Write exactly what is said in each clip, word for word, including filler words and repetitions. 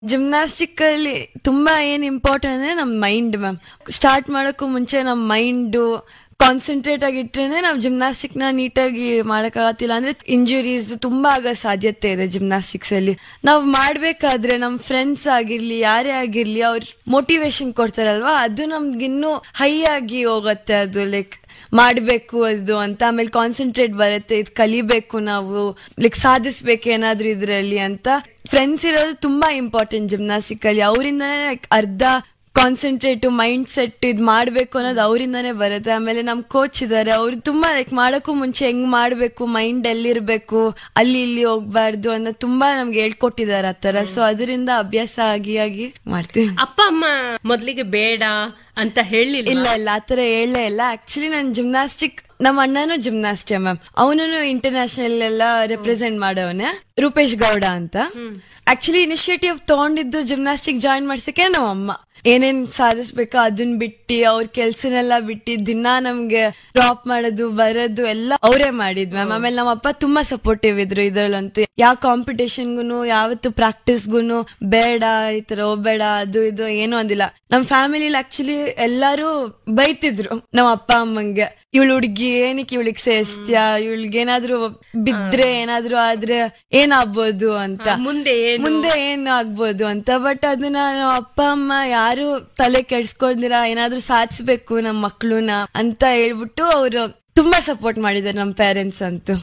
Gymnastic ಅಲ್ಲಿ ತುಂಬಾ ಏನ್ ಇಂಪಾರ್ಟೆಂಟ್ ಅಂದ್ರೆ ನಮ್ ಮೈಂಡ್ ಮ್ಯಾಮ್. ಸ್ಟಾರ್ಟ್ ಮಾಡೋಕ್ಕೂ ಮುಂಚೆ ನಮ್ ಮೈಂಡ್ ಕಾನ್ಸಂಟ್ರೇಟ್ ಆಗಿಟ್ರೆ ನಾವು ಜಿಮ್ನಾಸ್ಟಿಕ್ ನ ನೀಟಾಗಿ ಮಾಡಕ್ಕಾಗತ್ತಿಲ್ಲ ಅಂದ್ರೆ ಇಂಜುರೀಸ್ ತುಂಬಾ ಆಗೋ ಸಾಧ್ಯತೆ ಇದೆ ಜಿಮ್ನಾಸ್ಟಿಕ್ಸ್ ಅಲ್ಲಿ. ನಾವ್ ಮಾಡ್ಬೇಕಾದ್ರೆ ನಮ್ ಫ್ರೆಂಡ್ಸ್ ಆಗಿರ್ಲಿ ಯಾರೇ ಆಗಿರ್ಲಿ ಅವ್ರ ಮೋಟಿವೇಶನ್ ಕೊಡ್ತಾರಲ್ವಾ, ಅದು ನಮ್ಗಿನ್ನೂ ಹೈ ಆಗಿ ಹೋಗತ್ತೆ. ಅದು ಲೈಕ್ ಮಾಡ್ಬೇಕು ಅದು ಅಂತ, ಆಮೇಲೆ ಕಾನ್ಸಂಟ್ರೇಟ್ ಬರುತ್ತೆ, ಇದು ಕಲಿಬೇಕು ನಾವು, ಲೈಕ್ ಸಾಧಿಸ್ಬೇಕು ಏನಾದ್ರೂ ಇದ್ರಲ್ಲಿ ಅಂತ. ಫ್ರೆಂಡ್ಸ್ ಇರೋದು ತುಂಬಾ ಇಂಪಾರ್ಟೆಂಟ್ ಜಿಮ್ನಾಸ್ಟಿಕ್ ಅಲ್ಲಿ. ಅವರಿಂದಾನೇ ಲೈಕ್ ಅರ್ಧ ಕಾನ್ಸಂಟ್ರೇಟ್ ಮೈಂಡ್ ಸೆಟ್ ಇದ್ ಮಾಡ್ಬೇಕು ಅನ್ನೋದು ಅವರಿಂದಾನೇ ಬರುತ್ತೆ. ಆಮೇಲೆ ನಮ್ ಕೋಚ್ ಇದಾರೆ, ಅವ್ರು ತುಂಬಾ ಲೈಕ್ ಮಾಡಕ್ಕೂ ಮುಂಚೆ ಹೆಂಗ್ ಮಾಡ್ಬೇಕು, ಮೈಂಡ್ ಎಲ್ಲಿರ್ಬೇಕು, ಅಲ್ಲಿ ಇಲ್ಲಿ ಹೋಗ್ಬಾರ್ದು ಅನ್ನೋ ತುಂಬಾ ನಮ್ಗೆ ಹೇಳ್ಕೊಟ್ಟಿದ್ದಾರೆ ಆತರ. ಸೊ ಅದರಿಂದ ಅಭ್ಯಾಸ ಆಗಿ ಆಗಿ ಮಾಡ್ತೀವಿ. ಅಪ್ಪ ಅಮ್ಮ ಮೊದ್ಲಿಗೆ ಬೇಡ ಅಂತ ಹೇಳಿಲ್ಲ? ಇಲ್ಲ ಇಲ್ಲ ಆತರ ಹೇಳಲೇ ಇಲ್ಲ. ಆಕ್ಚುಲಿ ನನ್ ಜಿಮ್ನಾಸ್ಟಿಕ್, ನಮ್ಮ ಅಣ್ಣನೂ ಜಿಮ್ನಾಸ್ಟಿಕ್ ಮ್ಯಾಮ್, ಅವನು ಇಂಟರ್ನ್ಯಾಷನಲ್ ಎಲ್ಲ ರೆಪ್ರೆಸೆಂಟ್ ಮಾಡವನೆ, ರೂಪೇಶ್ ಗೌಡ ಅಂತ. ಆಕ್ಚುಲಿ ಇನಿಷಿಯೇಟಿವ್ ತಗೊಂಡಿದ್ದು ಜಿಮ್ನಾಸ್ಟಿಕ್ ಜಾಯಿನ್ ಮಾಡ್ಸಕ್ಕೆ ನಮ್ಮ ಅಮ್ಮ. ಏನೇನ್ ಸಾಧಿಸ್ಬೇಕು ಅದನ್ನ ಬಿಟ್ಟು ಅವ್ರ ಕೆಲ್ಸನೆಲ್ಲ ಬಿಟ್ಟು ದಿನ ನಮ್ಗೆ ಡ್ರಾಪ್ ಮಾಡೋದು ಬರೋದು ಎಲ್ಲ ಅವರೇ ಮಾಡಿದ್ ಮ್ಯಾಮ್. ಆಮೇಲೆ ನಮ್ಮ ಅಪ್ಪ ತುಂಬಾ ಸಪೋರ್ಟಿವ್ ಇದ್ರು ಇದ್ರಲ್ಲಂತೂ. ಯಾವ ಕಾಂಪಿಟೇಷನ್ಗುನು ಯಾವತ್ತು ಪ್ರಾಕ್ಟೀಸ್ಗುನು ಬೇಡ ಈ ತರ ಹೋಗ್ಬೇಡ ಅದು ಇದು ಏನೂ ಅಂದಿಲ್ಲ. ನಮ್ ಫ್ಯಾಮಿಲಿಲಿ ಆಕ್ಚುಲಿ ಎಲ್ಲಾರು ಬೈತಿದ್ರು ನಮ್ಮ ಅಪ್ಪ ಅಮ್ಮಂಗೆ, ಇವಳು ಹುಡ್ಗಿ ಏನಕ್ಕೆ ಇವಳಿಗೆ ಸೇರಿಸ್ತೀಯಾ, ಇವಳಿಗೆ ಏನಾದ್ರು ಬಿದ್ರೆ ಏನಾದ್ರು ಆದ್ರೆ ಏನಾಗ್ಬೋದು ಅಂತ, ಮುಂದೆ ಮುಂದೆ ಏನ್ ಆಗ್ಬೋದು ಅಂತ. ಬಟ್ ಅದನ್ನ ನಮ್ಮ ಅಪ್ಪ ಅಮ್ಮ ಯಾರು ತಲೆ ಕೆಡ್ಸ್ಕೊಂಡಿರ ಏನಾದ್ರು ಸಾಧಿಸ್ಬೇಕು ನಮ್ಮ ಮಕ್ಳುನ ಅಂತ ಹೇಳ್ಬಿಟ್ಟು ಅವ್ರು ತುಂಬಾ ಸಪೋರ್ಟ್ ಮಾಡಿದ್ದಾರೆ ನಮ್ಮ ಪೇರೆಂಟ್ಸ್ ಅಂತೂ.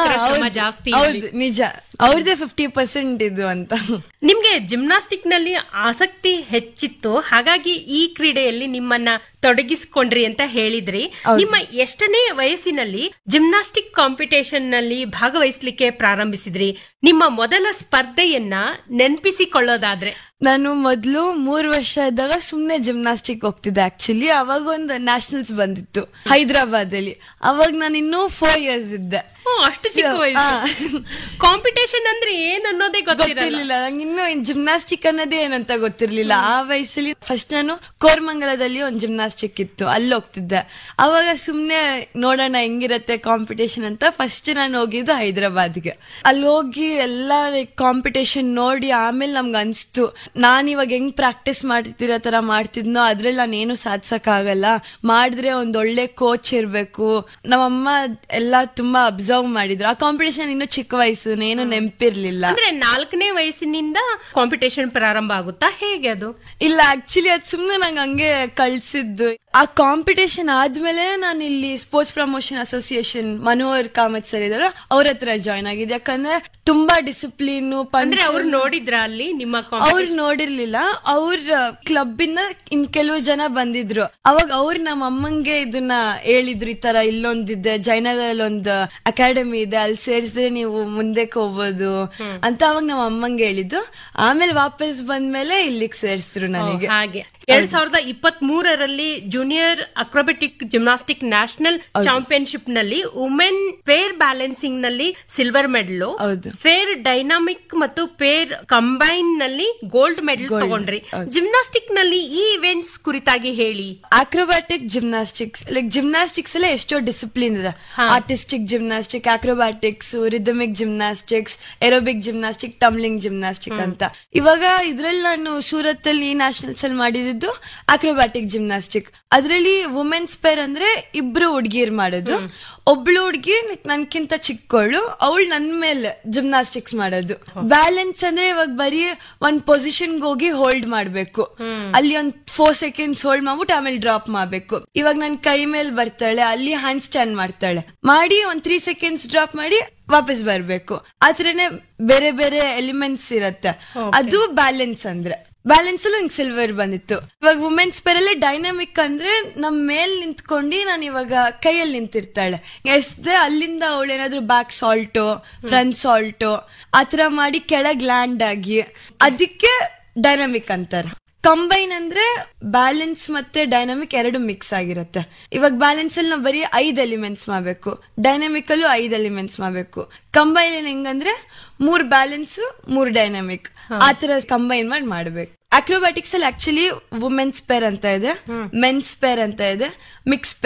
ಜಾಸ್ತಿ ಹೌದು, ನಿಜ, ಅವ್ರದೇ ಫಿಫ್ಟಿ ಪರ್ಸೆಂಟ್ ಇದು ಅಂತ. ನಿಮ್ಗೆ ಜಿಮ್ನಾಸ್ಟಿಕ್ ನಲ್ಲಿ ಆಸಕ್ತಿ ಹೆಚ್ಚಿತ್ತು, ಹಾಗಾಗಿ ಈ ಕ್ರೀಡೆಯಲ್ಲಿ ನಿಮ್ಮನ್ನ ತೊಡಗಿಸಿಕೊಂಡ್ರಿ ಅಂತ ಹೇಳಿದ್ರಿ. ನಿಮ್ಮ ಎಷ್ಟನೇ ವಯಸ್ಸಿನಲ್ಲಿ ಜಿಮ್ನಾಸ್ಟಿಕ್ ಕಾಂಪಿಟೇಷನ್ ನಲ್ಲಿ ಭಾಗವಹಿಸ್ಲಿಕ್ಕೆ ಪ್ರಾರಂಭಿಸಿದ್ರಿ? ನಿಮ್ಮ ಮೊದಲ ಸ್ಪರ್ಧೆಯನ್ನ ನೆನಪಿಸಿಕೊಳ್ಳೋದಾದ್ರೆ? ನಾನು ಮೊದ್ಲು ಮೂರ್ ವರ್ಷ ಇದ್ದಾಗ ಸುಮ್ನೆ ಜಿಮ್ನಾಸ್ಟಿಕ್ ಹೋಗ್ತಿದ್ದೆ. ಆಕ್ಚುಲಿ ಅವಾಗ ಒಂದು ನ್ಯಾಷನಲ್ಸ್ ಬಂದಿತ್ತು ಹೈದರಾಬಾದ್ ಅಲ್ಲಿ. ಅವಾಗ ನಾನು ಇನ್ನೂ ಫೋರ್ ಇಯರ್ಸ್ ಇದ್ದೆ. ಅಷ್ಟು ಚಿಕ್ಕ ವಯಸ್ಸು. ಕಾಂಪಿಟೇಷನ್ ಅಂದ್ರೆ ಏನ್ ಅನ್ನೋದೇ ಗೊತ್ತಿರ್ಲಿಲ್ಲ ನಂಗೆ, ಇನ್ನು ಜಿಮ್ನಾಸ್ಟಿಕ್ ಅನ್ನೋದೇ ಏನಂತ ಗೊತ್ತಿರ್ಲಿಲ್ಲ ಆ ವಯಸ್ಸಲ್ಲಿ. ಫಸ್ಟ್ ನಾನು ಕೋರ್ಮಂಗಲದಲ್ಲಿ ಒಂದು ಜಿಮ್ನಾಸ್ಟಿಕ್ ಇತ್ತು, ಅಲ್ಲಿ ಹೋಗ್ತಿದ್ದೆ. ಅವಾಗ ಸುಮ್ನೆ ನೋಡೋಣ ಹೆಂಗಿರತ್ತೆ ಕಾಂಪಿಟೇಷನ್ ಅಂತ ಫಸ್ಟ್ ನಾನು ಹೋಗಿದ್ದು ಹೈದರಾಬಾದ್ಗೆ. ಅಲ್ಲಿ ಹೋಗಿ ಎಲ್ಲ ಕಾಂಪಿಟೇಷನ್ ನೋಡಿ ಆಮೇಲೆ ನಮ್ಗೆ ಅನ್ಸ್ತು, ನಾನ್ ಇವಾಗ ಹೆಂಗ್ ಪ್ರಾಕ್ಟೀಸ್ ಮಾಡ್ತಿರೋ ತರ ಮಾಡ್ತಿದ್ನೋ ಅದ್ರಲ್ಲಿ ನಾನು ಏನು ಸಾಧಿಸಕ್ ಆಗಲ್ಲ, ಮಾಡಿದ್ರೆ ಒಂದ್ ಒಳ್ಳೆ ಕೋಚ್ ಇರ್ಬೇಕು. ನಮ್ಮಮ್ಮ ಎಲ್ಲಾ ತುಂಬಾ ಅಬ್ಸರ್ವ್ ಮಾಡಿದ್ರು. ಆ ಕಾಂಪಿಟೇಷನ್ ಇನ್ನು ಚಿಕ್ಕ ವಯಸ್ಸು, ಏನು ನೆನಪಿರ್ಲಿಲ್ಲ. ಅಂದ್ರೆ ನಾಲ್ಕನೇ ವಯಸ್ಸಿನಿಂದ ಕಾಂಪಿಟೇಷನ್ ಪ್ರಾರಂಭ ಆಗುತ್ತಾ, ಹೇಗೆ ಅದು? ಇಲ್ಲ, ಆಕ್ಚುಲಿ ಅದ್ ಸುಮ್ನೆ ನಂಗೆ ಹಂಗೆ ಕಳ್ಸಿದ್ದು. ಆ ಕಾಂಪಿಟೇಷನ್ ಆದ್ಮೇಲೆ ನಾನು ಇಲ್ಲಿ sports promotion association Manohar Kamath sir ಇದಾರೆ, ಅವ್ರ ಹತ್ರ ಜಾಯ್ನ್ ಆಗಿದೆ. ಯಾಕಂದ್ರೆ ತುಂಬಾ ಡಿಸಿಪ್ಲಿನ್. ಅಂದ್ರೆ ಅವ್ರು ನೋಡಿದ್ರ ಅಲ್ಲಿ ನಿಮ್ಮ? ಅವ್ರು ನೋಡಿರ್ಲಿಲ್ಲ, ಅವ್ರ ಕ್ಲಬ್ ಇಂದ ಇನ್ ಕೆಲವು ಜನ ಬಂದಿದ್ರು. ಅವಾಗ ಅವ್ರು ನಮ್ಮ ಅಮ್ಮಂಗೆ ಇದನ್ನ ಹೇಳಿದ್ರು, ಈ ತರ ಇಲ್ಲೊಂದಿದೆ ಜಯನಗರಲ್ಲಿ ಒಂದು ಅಕಾಡೆಮಿ ಇದೆ, ಅಲ್ಲಿ ಸೇರಿಸಿದ್ರೆ ನೀವು ಮುಂದಕ್ಕೆ ಹೋಗ್ಬೋದು ಅಂತ ಅವಾಗ ನಮ್ಮ ಅಮ್ಮಂಗೆ ಹೇಳಿದ್ದು. ಆಮೇಲೆ ವಾಪಸ್ ಬಂದ್ಮೇಲೆ ಇಲ್ಲಿಗೆ ಸೇರಿಸಿದ್ರು ನನಗೆ. ಹಾಗೆ ಎರಡ್ ಸಾವಿರದ ಇಪ್ಪತ್ತ್ ಮೂರರಲ್ಲಿ junior acrobatic gymnastic national championship ನಲ್ಲಿ ವುಮೆನ್ ಪೇರ್ ಬ್ಯಾಲೆನ್ಸಿಂಗ್ ನಲ್ಲಿ ಸಿಲ್ವರ್ ಮೆಡಲ್, ಫೇರ್ ಡೈನಾಮಿಕ್ ಮತ್ತು ಪೇರ್ ಕಂಬೈನ್ ನಲ್ಲಿ ಗೋಲ್ಡ್ ಮೆಡಲ್ ತಗೊಂಡ್ರಿ. ಜಿಮ್ನಾಸ್ಟಿಕ್ ನಲ್ಲಿ ಈ ಇವೆಂಟ್ಸ್ ಕುರಿತಾಗಿ ಹೇಳಿ. ಅಕ್ರೋಬ್ಯಾಟಿಕ್ ಜಿಮ್ನಾಸ್ಟಿಕ್ಸ್ ಲೈಕ್ ಜಿಮ್ನಾಸ್ಟಿಕ್ಸ್ ಅಲ್ಲೇ ಎಷ್ಟೋ ಡಿಸಿಪ್ಲಿನ್ ಇದೆ. Artistic gymnastic, acrobatics, rhythmic gymnastics, aerobic gymnastic, tumbling gymnastic ಅಂತ. ಇವಾಗ ಇದ್ರಲ್ಲಿ ನಾನು ಸೂರತ್ ಅಲ್ಲಿ ನ್ಯಾಷನಲ್ಸ್ ಅಲ್ಲಿ ಮಾಡಿದ್ದು ಅಕ್ರೋಬ್ಯಾಟಿಕ್ ಜಿಮ್ನಾಸ್ಟಿಕ್. ಅದ್ರಲ್ಲಿ ವುಮೆನ್ಸ್ ಪೇರ್ ಅಂದ್ರೆ ಇಬ್ರು ಹುಡ್ಗಿರ್ ಮಾಡೋದು. ಒಬ್ಳು ಹುಡ್ಗಿ ನನ್ಕಿಂತ ಚಿಕ್ಕವಳು, ಅವಳು ನನ್ ಮೇಲೆ ಜಿಮ್ನಾಸ್ಟಿಕ್ಸ್ ಮಾಡೋದು. ಬ್ಯಾಲೆನ್ಸ್ ಅಂದ್ರೆ ಇವಾಗ ಬರೀ ಒಂದ್ ಪೊಸಿಷನ್ ಹೋಗಿ ಹೋಲ್ಡ್ ಮಾಡ್ಬೇಕು, ಅಲ್ಲಿ ಒಂದ್ ಫೋರ್ ಸೆಕೆಂಡ್ಸ್ ಹೋಲ್ಡ್ ಮಾಡ್ಬಿಟ್ಟು ಆಮೇಲೆ ಡ್ರಾಪ್ ಮಾಡ್ಬೇಕು. ಇವಾಗ ನನ್ ಕೈ ಮೇಲೆ ಬರ್ತಾಳೆ, ಅಲ್ಲಿ ಹ್ಯಾಂಡ್ ಸ್ಟ್ಯಾಂಡ್ ಮಾಡ್ತಾಳೆ, ಮಾಡಿ ಒಂದ್ ತ್ರೀ ಸೆಕೆಂಡ್ಸ್ ಡ್ರಾಪ್ ಮಾಡಿ ವಾಪಸ್ ಬರ್ಬೇಕು. ಆತರನೇ ಬೇರೆ ಬೇರೆ ಎಲಿಮೆಂಟ್ಸ್ ಇರತ್ತೆ. ಅದು ಬ್ಯಾಲೆನ್ಸ್ ಅಂದ್ರೆ. ಬ್ಯಾಲೆನ್ಸ್ ಅಲ್ಲಿ ನಂಗೆ ಸಿಲ್ವರ್ ಬಂದಿತ್ತು. ಇವಾಗ ವುಮೆನ್ಸ್ ಪೇರಲ್ಲಿ ಡೈನಾಮಿಕ್ ಅಂದ್ರೆ ನಮ್ ಮೇಲ್ ನಿಂತ್ಕೊಂಡು ನಾನು ಇವಾಗ ಕೈಯಲ್ಲಿ ನಿಂತಿರ್ತಾಳೆ, ಎಸ್ದೆ ಅಲ್ಲಿಂದ ಅವಳು ಏನಾದ್ರು ಬ್ಯಾಕ್ ಸಾಲ್ಟು ಫ್ರಂಟ್ ಸಾಲ್ಟು ಆತರ ಮಾಡಿ ಕೆಳಗ್ ಲ್ಯಾಂಡ್ ಆಗಿ, ಅದಕ್ಕೆ ಡೈನಾಮಿಕ್ ಅಂತಾರೆ. ಕಂಬೈನ್ ಅಂದ್ರೆ ಬ್ಯಾಲೆನ್ಸ್ ಮತ್ತೆ ಡೈನಾಮಿಕ್ ಎರಡು ಮಿಕ್ಸ್ ಆಗಿರುತ್ತೆ. ಇವಾಗ ಬ್ಯಾಲೆನ್ಸ್ ಅಲ್ಲಿ ನಾವು ಬರೀ ಐದ್ ಎಲಿಮೆಂಟ್ಸ್ ಮಾಡ್ಬೇಕು, ಡೈನಾಮಿಕ್ ಅಲ್ಲೂ ಐದ್ ಎಲಿಮೆಂಟ್ಸ್ ಮಾಡ್ಬೇಕು. ಕಂಬೈನ್ ಹೆಂಗಂದ್ರೆ ಮೂರ್ ಬ್ಯಾಲೆನ್ಸ್ ಮೂರ್ ಡೈನಾಮಿಕ್ ಆತರ ಕಂಬೈನ್ ಮಾಡಿ ಮಾಡ್ಬೇಕು. ಅಕ್ರೋಬ್ಯಾಟಿಕ್ಸ್ ಅಲ್ಲಿ ಆಕ್ಚುಲಿ ವುಮೆನ್ಸ್ ಪೇರ್ ಅಂತ ಇದೆ, ಮೆನ್ಸ್ ಪೇರ್ ಅಂತ ಇದೆ, ಮಿಕ್ಸ್ ಪೇರ್.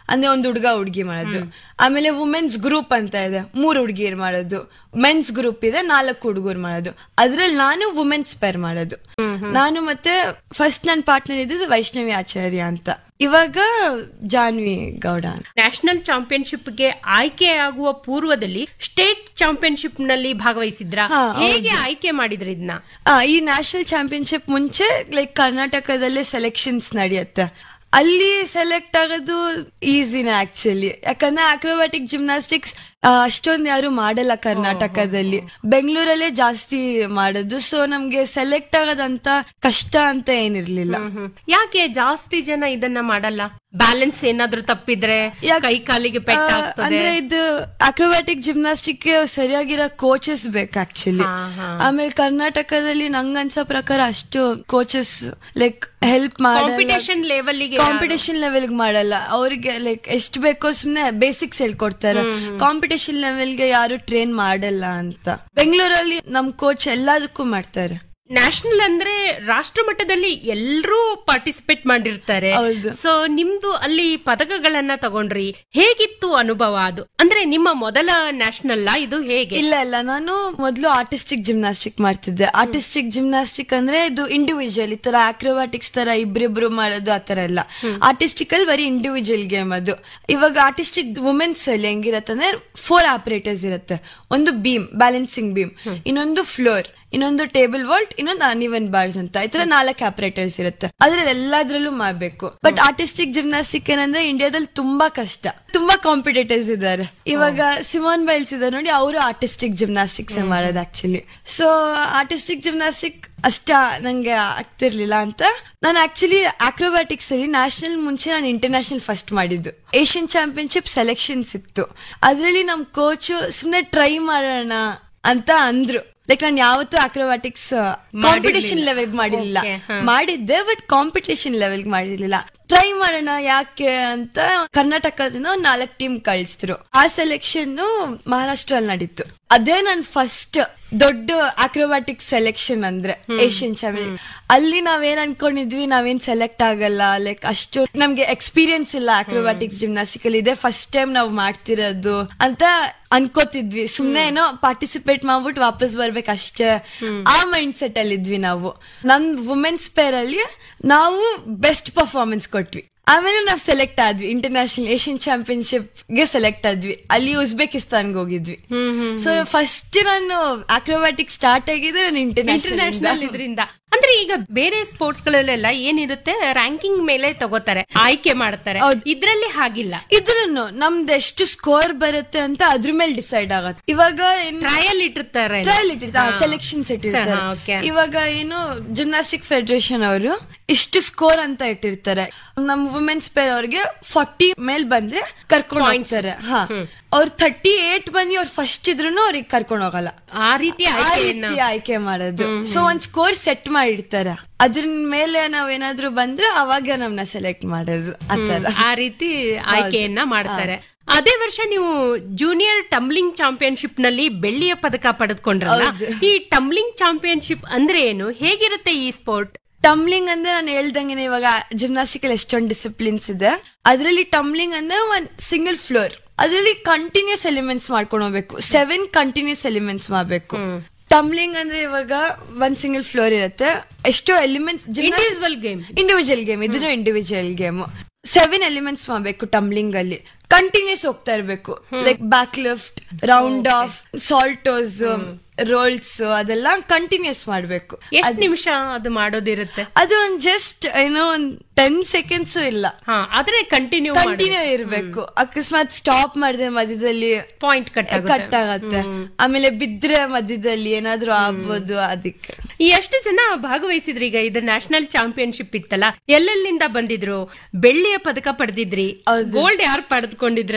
ಅಂದ್ರೆ ಒಂದು ಹುಡುಗ ಹುಡುಗಿ ಮಾಡೋದು. ಆಮೇಲೆ ವುಮೆನ್ಸ್ ಗ್ರೂಪ್ ಅಂತ ಇದೆ, ಮೂರು ಹುಡುಗಿಯರು ಮಾಡೋದು. ಮೆನ್ಸ್ ಗ್ರೂಪ್ ಇದೆ, ನಾಲ್ಕು ಹುಡುಗರು ಮಾಡೋದು. ಅದ್ರಲ್ಲಿ ನಾನು ವುಮೆನ್ಸ್ ಪೇರ್ ಮಾಡೋದು. ನಾನು ಮತ್ತೆ ಫಸ್ಟ್ ನನ್ನ ಪಾರ್ಟ್ನರ್ ಇದ್ದು ವೈಷ್ಣವಿ ಆಚಾರ್ಯ ಅಂತ, ಇವಾಗ ಜಾನ್ವಿ ಗೌಡ. ನ್ಯಾಷನಲ್ ಚಾಂಪಿಯನ್ಶಿಪ್ ಗೆ ಆಯ್ಕೆ ಆಗುವ ಪೂರ್ವದಲ್ಲಿ ಸ್ಟೇಟ್ ಚಾಂಪಿಯನ್ಶಿಪ್ ನಲ್ಲಿ ಭಾಗವಹಿಸಿದ್ರ, ಹೇಗೆ ಆಯ್ಕೆ ಮಾಡಿದ್ರಿ ಇದನ್ನ? ಈ ನ್ಯಾಷನಲ್ ಚಾಂಪಿಯನ್ಶಿಪ್ ಮುಂಚೆ ಲೈಕ್ ಕರ್ನಾಟಕದಲ್ಲೇ ಸೆಲೆಕ್ಷನ್ಸ್ ನಡೆಯುತ್ತೆ. ಅಲ್ಲಿ ಸೆಲೆಕ್ಟ್ ಆಗೋದು ಈಸಿನೇ ಆಕ್ಚುಲಿ, ಯಾಕಂದ್ರೆ ಅಕ್ರೋಬ್ಯಾಟಿಕ್ ಜಿಮ್ನಾಸ್ಟಿಕ್ಸ್ ಅಷ್ಟೊಂದು ಯಾರು ಮಾಡಲ್ಲ ಕರ್ನಾಟಕದಲ್ಲಿ, ಬೆಂಗಳೂರಲ್ಲೇ ಜಾಸ್ತಿ ಮಾಡೋದು. ಸೊ ನಮ್ಗೆ ಸೆಲೆಕ್ಟ್ ಆಗೋದಂತ ಕಷ್ಟ ಅಂತ ಏನಿರ್ಲಿಲ್ಲ. ಯಾಕೆ ಜಾಸ್ತಿ ಜನ ಇದನ್ನ ಮಾಡಲ್ಲ? ಬ್ಯಾಲೆನ್ಸ್ ಏನಾದ್ರೂ ತಪ್ಪಿದ್ರೆ ಕೈ ಕಾಲಿಗೆ ಪೆಟ್ಟ ಆಗ್ತದೆ. ಅಂದ್ರೆ ಇದು ಅಕ್ರೋಬ್ಯಾಟಿಕ್ ಜಿಮ್ನಾಸ್ಟಿಕ್ ಸರಿಯಾಗಿರೋ ಕೋಚಸ್ ಬೇಕು ಆಕ್ಚುಲಿ. ಆಮೇಲೆ ಕರ್ನಾಟಕದಲ್ಲಿ ನಂಗನ್ಸೋ ಪ್ರಕಾರ ಅಷ್ಟು ಕೋಚಸ್ ಲೈಕ್ ಹೆಲ್ಪ್ ಮಾಡಲ್ಲ, ಕಾಂಪಿಟೇಷನ್ ಲೆವೆಲ್ಗೆ ಕಾಂಪಿಟೇಷನ್ ಲೆವೆಲ್ ಮಾಡಲ್ಲ. ಅವ್ರಿಗೆ ಲೈಕ್ ಎಷ್ಟು ಬೇಕೋ ಸುಮ್ನೆ ಬೇಸಿಕ್ಸ್ ಹೇಳ್ಕೊಡ್ತಾರೆ, ಕಾಂಪಿಟೇಷನ್ ಲೆವೆಲ್ಗೆ ಯಾರು ಟ್ರೈನ್ ಮಾಡಲ್ಲ ಅಂತ. ಬೆಂಗಳೂರಲ್ಲಿ ನಮ್ ಕೋಚ್ ಎಲ್ಲದಕ್ಕೂ ಮಾಡ್ತಾರೆ. ನ್ಯಾಷನಲ್ ಅಂದ್ರೆ ರಾಷ್ಟ್ರ ಮಟ್ಟದಲ್ಲಿ ಎಲ್ಲರೂ ಪಾರ್ಟಿಸಿಪೇಟ್ ಮಾಡಿರ್ತಾರೆ. ಸೊ ನಿಮ್ದು ಅಲ್ಲಿ ಪದಕಗಳನ್ನ ತಗೊಂಡ್ರಿ, ಹೇಗಿತ್ತು ಅನುಭವ ಅದು? ಅಂದ್ರೆ ನಿಮ್ಮ ಮೊದಲ ನ್ಯಾಷನಲ್ ಇದು ಹೇಗೆ? ಇಲ್ಲ ಇಲ್ಲ, ನಾನು ಮೊದಲು ಆರ್ಟಿಸ್ಟಿಕ್ ಜಿಮ್ನಾಸ್ಟಿಕ್ ಮಾಡ್ತಿದ್ದೆ. ಆರ್ಟಿಸ್ಟಿಕ್ ಜಿಮ್ನಾಸ್ಟಿಕ್ ಅಂದ್ರೆ ಇದು ಇಂಡಿವಿಜುವಲ್, ಈ ತರ ಆಕ್ರೋಬ್ಯಾಟಿಕ್ಸ್ ತರ ಇಬ್ರಿಬ್ರು ಮಾಡೋದು ಆತರ ಎಲ್ಲ. ಆರ್ಟಿಸ್ಟಿಕ್ ಅಲ್ಲಿ ಬರೀ ಇಂಡಿವಿಜುವಲ್ ಗೇಮ್ ಅದು. ಇವಾಗ ಆರ್ಟಿಸ್ಟಿಕ್ ವುಮೆನ್ಸ್ ಅಲ್ಲಿ ಹೆಂಗಿರತ್ತೆ ಅಂದ್ರೆ ಫೋರ್ ಆಪರೇಟರ್ಸ್ ಇರುತ್ತೆ. ಒಂದು ಬೀಮ್, ಬ್ಯಾಲೆನ್ಸಿಂಗ್ ಬೀಮ್, ಇನ್ನೊಂದು ಫ್ಲೋರ್, ಇನ್ನೊಂದು ಟೇಬಲ್ ವಾಲ್ಟ್, ಇನ್ನೊಂದು ಅನ್ಇವನ್ ಬಾರ್ಸ್ ಅಂತ, ಈ ತರ ನಾಲ್ಕು ಆಪರೇಟರ್ಸ್ ಇರುತ್ತೆ. ಅದ್ರಲ್ಲಿ ಎಲ್ಲಾದ್ರಲ್ಲೂ ಮಾಡ್ಬೇಕು. ಬಟ್ ಆರ್ಟಿಸ್ಟಿಕ್ ಜಿಮ್ನಾಸ್ಟಿಕ್ ಏನಂದ್ರೆ ಇಂಡಿಯಾದಲ್ಲಿ ತುಂಬಾ ಕಷ್ಟ, ತುಂಬಾ ಕಾಂಪಿಟೇಟರ್ಸ್ ಇದ್ದಾರೆ. ಇವಾಗ ಸಿಮೋನ್ ಬೈಲ್ಸ್ ಇದ್ದಾರೆ ನೋಡಿ, ಅವರು ಆರ್ಟಿಸ್ಟಿಕ್ ಜಿಮ್ನಾಸ್ಟಿಕ್ಸ್ ಮಾಡೋದು ಆಕ್ಚುಲಿ. ಸೊ ಆರ್ಟಿಸ್ಟಿಕ್ ಜಿಮ್ನಾಸ್ಟಿಕ್ ಅಷ್ಟ ನಂಗೆ ಆಗ್ತಿರ್ಲಿಲ್ಲ ಅಂತ ನಾನು ಆಕ್ಚುಲಿ ಅಕ್ರೋಬ್ಯಾಟಿಕ್ಸ್ ಅಲ್ಲಿ ನ್ಯಾಷನಲ್ ಮುಂಚೆ ನಾನು ಇಂಟರ್ನ್ಯಾಷನಲ್ ಫಸ್ಟ್ ಮಾಡಿದ್ದು. ಏಷ್ಯನ್ ಚಾಂಪಿಯನ್ಶಿಪ್ ಸೆಲೆಕ್ಷನ್ಸ್ ಇತ್ತು, ಅದ್ರಲ್ಲಿ ನಮ್ ಕೋಚ್ ಸುಮ್ನೆ ಟ್ರೈ ಮಾಡೋಣ ಅಂತ ಅಂದ್ರು. ಲೈಕ್ ನಾನು ಯಾವತ್ತೂ ಅಕ್ರೋಬ್ಯಾಟಿಕ್ಸ್ ಕಾಂಪಿಟೇಷನ್ ಲೆವೆಲ್ ಮಾಡಿರ್ಲಿಲ್ಲ, ಮಾಡಿದ್ದೆ ಬಟ್ ಕಾಂಪಿಟೇಷನ್ ಲೆವೆಲ್ ಮಾಡಿರ್ಲಿಲ್ಲ. ಟ್ರೈ ಮಾಡೋಣ ಯಾಕೆ ಅಂತ ಕರ್ನಾಟಕದಿಂದ ಒಂದ್ ನಾಲ್ಕು ಟೀಮ್ ಕಳಿಸಿದ್ರು. ಆ ಸೆಲೆಕ್ಷನ್ ಮಹಾರಾಷ್ಟ್ರ ಅಲ್ಲಿ ನಡೀತು. ಅದೇ ನನ್ ಫಸ್ಟ್ ದೊಡ್ಡ ಅಕ್ರೋಬ್ಯಾಟಿಕ್ ಸೆಲೆಕ್ಷನ್ ಅಂದ್ರೆ ಏಷ್ಯನ್ ಚಾಂಪಿಯನ್. ಅಲ್ಲಿ ನಾವೇನ್ ಅನ್ಕೊಂಡಿದ್ವಿ, ನಾವೇನ್ ಸೆಲೆಕ್ಟ್ ಆಗಲ್ಲ, ಲೈಕ್ ಅಷ್ಟು ನಮ್ಗೆ ಎಕ್ಸ್ಪೀರಿಯನ್ಸ್ ಇಲ್ಲ ಅಕ್ರೋಬ್ಯಾಟಿಕ್ಸ್ ಜಿಮ್ನಾಸ್ಟಿಕ್ ಅಲ್ಲಿ, ಇದೇ ಫಸ್ಟ್ ಟೈಮ್ ನಾವು ಮಾಡ್ತಿರೋದು ಅಂತ ಅನ್ಕೋತಿದ್ವಿ. ಸುಮ್ನೆ ಏನೋ ಪಾರ್ಟಿಸಿಪೇಟ್ ಮಾಡ್ಬಿಟ್ಟು ವಾಪಸ್ ಬರ್ಬೇಕು ಅಷ್ಟೇ, ಆ ಮೈಂಡ್ ಸೆಟ್ ಅಲ್ಲಿ ಇದ್ವಿ ನಾವು. ನಮ್ ವುಮೆನ್ಸ್ ಪೇರ್ ಅಲ್ಲಿ ನಾವು ಬೆಸ್ಟ್ ಪರ್ಫಾರ್ಮೆನ್ಸ್ ಕೊಟ್ವಿ. ಆಮೇಲೆ ನಾವು ಸೆಲೆಕ್ಟ್ ಆದ್ವಿ ಇಂಟರ್ನ್ಯಾಷನಲ್ ಏಷ್ಯನ್ ಚಾಂಪಿಯನ್ಶಿಪ್ ಗೆ ಸೆಲೆಕ್ಟ್ ಆದ್ವಿ. ಅಲ್ಲಿ ಉಜ್ಬೇಕಿಸ್ತಾನ್ಗೆ ಹೋಗಿದ್ವಿ. ಸೊ ಫಸ್ಟ್ ನಾನು ಅಕ್ರೋಬ್ಯಾಟಿಕ್ ಸ್ಟಾರ್ಟ್ ಆಗಿದೆ ನಾನು ಇಂಟರ್ನ್ಯಾಷನಲ್ ಇದರಿಂದ. ಅಂದ್ರೆ ಈಗ ಬೇರೆ ಸ್ಪೋರ್ಟ್ಸ್ ಗಳಲ್ಲೆಲ್ಲ ಏನಿರುತ್ತೆ, ರ್ಯಾಂಕಿಂಗ್ ಮೇಲೆ ತಗೋತಾರೆ, ಆಯ್ಕೆ ಮಾಡ್ತಾರೆ. ಇದ್ರಲ್ಲಿ ಹಾಗಿಲ್ಲ. ಇದ್ರನ್ನು ನಮ್ದು ಎಷ್ಟು ಸ್ಕೋರ್ ಬರುತ್ತೆ ಅಂತ ಅದ್ರ ಮೇಲೆ ಡಿಸೈಡ್ ಆಗತ್ತೆ. ಇವಾಗ ಟ್ರಯಲ್ ಇಟ್ಟಿರ್ತಾರೆ, ಟ್ರಯಲ್ ಇಟ್ಟಿರ್ತಾರೆ, ಸೆಲೆಕ್ಷನ್ಸ್ ಇಟ್ಟಿರ್ತಾರೆ. ಇವಾಗ ಏನು ಜಿಮ್ನಾಸ್ಟಿಕ್ ಫೆಡರೇಷನ್ ಅವರು ಇಷ್ಟು ಸ್ಕೋರ್ ಅಂತ ಇಟ್ಟಿರ್ತಾರೆ. ನಮ್ ವುಮೆನ್ಸ್ ಪೇರ್ ಅವ್ರಿಗೆ ಫಾರ್ಟಿ ಮೇಲ್ ಬಂದ್ರೆ ಕರ್ಕೊಂಡು ಹೋಗ್ತಾರೆ. ಹಾ, ಅವ್ರ ಥರ್ಟಿ ಏಟ್ ಬಂದು ಅವ್ರು ಫಸ್ಟ್ ಇದ್ರು ಅವ್ರಿಗೆ ಕರ್ಕೊಂಡು ಹೋಗಲ್ಲ. ಆ ರೀತಿ ಆಯ್ಕೆ ಮಾಡೋದು. ಸೊ ಒಂದ್ ಸ್ಕೋರ್ ಸೆಟ್ ಮಾಡಿರ್ತಾರೆ, ಅದ್ರ ಮೇಲೆ ನಾವೇನಾದ್ರೂ ಬಂದ್ರೆ ಅವಾಗ ನಮ್ನ ಸೆಲೆಕ್ಟ್ ಮಾಡೋದು. ಆತರ ಆ ರೀತಿ ಆಯ್ಕೆಯನ್ನ ಮಾಡ್ತಾರೆ. ಅದೇ ವರ್ಷ ನೀವು ಜೂನಿಯರ್ ಟಂಬ್ಲಿಂಗ್ ಚಾಂಪಿಯನ್ಶಿಪ್ ನಲ್ಲಿ ಬೆಳ್ಳಿಯ ಪದಕ ಪಡೆದುಕೊಂಡ್ರಲ್ಲ, ಈ ಟಂಬ್ಲಿಂಗ್ ಚಾಂಪಿಯನ್ಶಿಪ್ ಅಂದ್ರೆ ಏನು, ಹೇಗಿರುತ್ತೆ ಈ ಸ್ಪೋರ್ಟ್? ಟಂಬ್ಲಿಂಗ್ ಅಂದ್ರೆ ನಾನು ಹೇಳ್ದಂಗೆ ಇವಾಗ ಜಿಮ್ನಾಸ್ಟಿಕ್ ಅಲ್ಲಿ ಎಷ್ಟೊಂದು ಡಿಸಿಪ್ಲಿನ್ಸ್ ಇದೆ. ಅದ್ರಲ್ಲಿ ಟಂಬ್ಲಿಂಗ್ ಅಂದ್ರೆ ಒಂದ್ ಸಿಂಗಲ್ ಫ್ಲೋರ್, ಅದ್ರಲ್ಲಿ ಕಂಟಿನ್ಯೂಸ್ ಎಲಿಮೆಂಟ್ಸ್ ಮಾಡ್ಕೊಂಡು ಹೋಗ್ಬೇಕು. ಸೆವೆನ್ ಕಂಟಿನ್ಯೂಸ್ ಎಲಿಮೆಂಟ್ಸ್ ಮಾಡ್ಬೇಕು. ಟಂಬ್ಲಿಂಗ್ ಅಂದ್ರೆ ಇವಾಗ ಒಂದ್ ಸಿಂಗಲ್ ಫ್ಲೋರ್ ಇರುತ್ತೆ, ಎಷ್ಟೋ elements. Individual game, individual game ಇದನ್ನು ಇಂಡಿವಿಜುವಲ್ ಗೇಮ್. ಸೆವೆನ್ ಎಲಿಮೆಂಟ್ಸ್ ಮಾಡ್ಬೇಕು ಟಂಬ್ಲಿಂಗ್ ಅಲ್ಲಿ, ಕಂಟಿನ್ಯೂಸ್ ಹೋಗ್ತಾ ಇರ್ಬೇಕು. Like back lift, round of, ಸಾಲ್ಟೋಸ್, rolls, ಅದೆಲ್ಲ ಕಂಟಿನ್ಯೂಸ್ ಮಾಡ್ಬೇಕು. ಎಷ್ಟು ನಿಮಿಷ ಅದು ಮಾಡೋದಿರುತ್ತೆ? ಅದು ಒಂದ್ ಜಸ್ಟ್ ಏನೋ ಒಂದ್ ಟೆನ್ ಸೆಕೆಂಡ್ಸ್ ಇಲ್ಲ, ಆದ್ರೆ ಕಂಟಿನ್ಯೂ ಕಂಟಿನ್ಯೂ ಇರ್ಬೇಕು. ಅಕಸ್ಮಾತ್ ಸ್ಟಾಪ್ ಮಾಡಿದ್ರೆ ಮಧ್ಯದಲ್ಲಿ ಪಾಯಿಂಟ್ ಕಟ್ ಕಟ್ ಆಗತ್ತೆ. ಆಮೇಲೆ ಬಿದ್ರೆ ಮಧ್ಯದಲ್ಲಿ ಏನಾದ್ರು ಆಗ್ಬೋದು. ಅದಕ್ಕೆ ಎಷ್ಟು ಜನ ಭಾಗವಹಿಸಿದ್ರಿ? ಈಗ ಇದು ನ್ಯಾಷನಲ್ ಚಾಂಪಿಯನ್ಶಿಪ್ ಇತ್ತಲ್ಲ, ಎಲ್ಲೆಲ್ಲಿಂದ ಬಂದಿದ್ರು? ಬೆಳ್ಳಿಯ ಪದಕ ಪಡೆದಿದ್ರಿ, ಗೋಲ್ಡ್ ಯಾರು ಪಡೆದುಕೊಂಡಿದ್ರಲ್ಲಿ?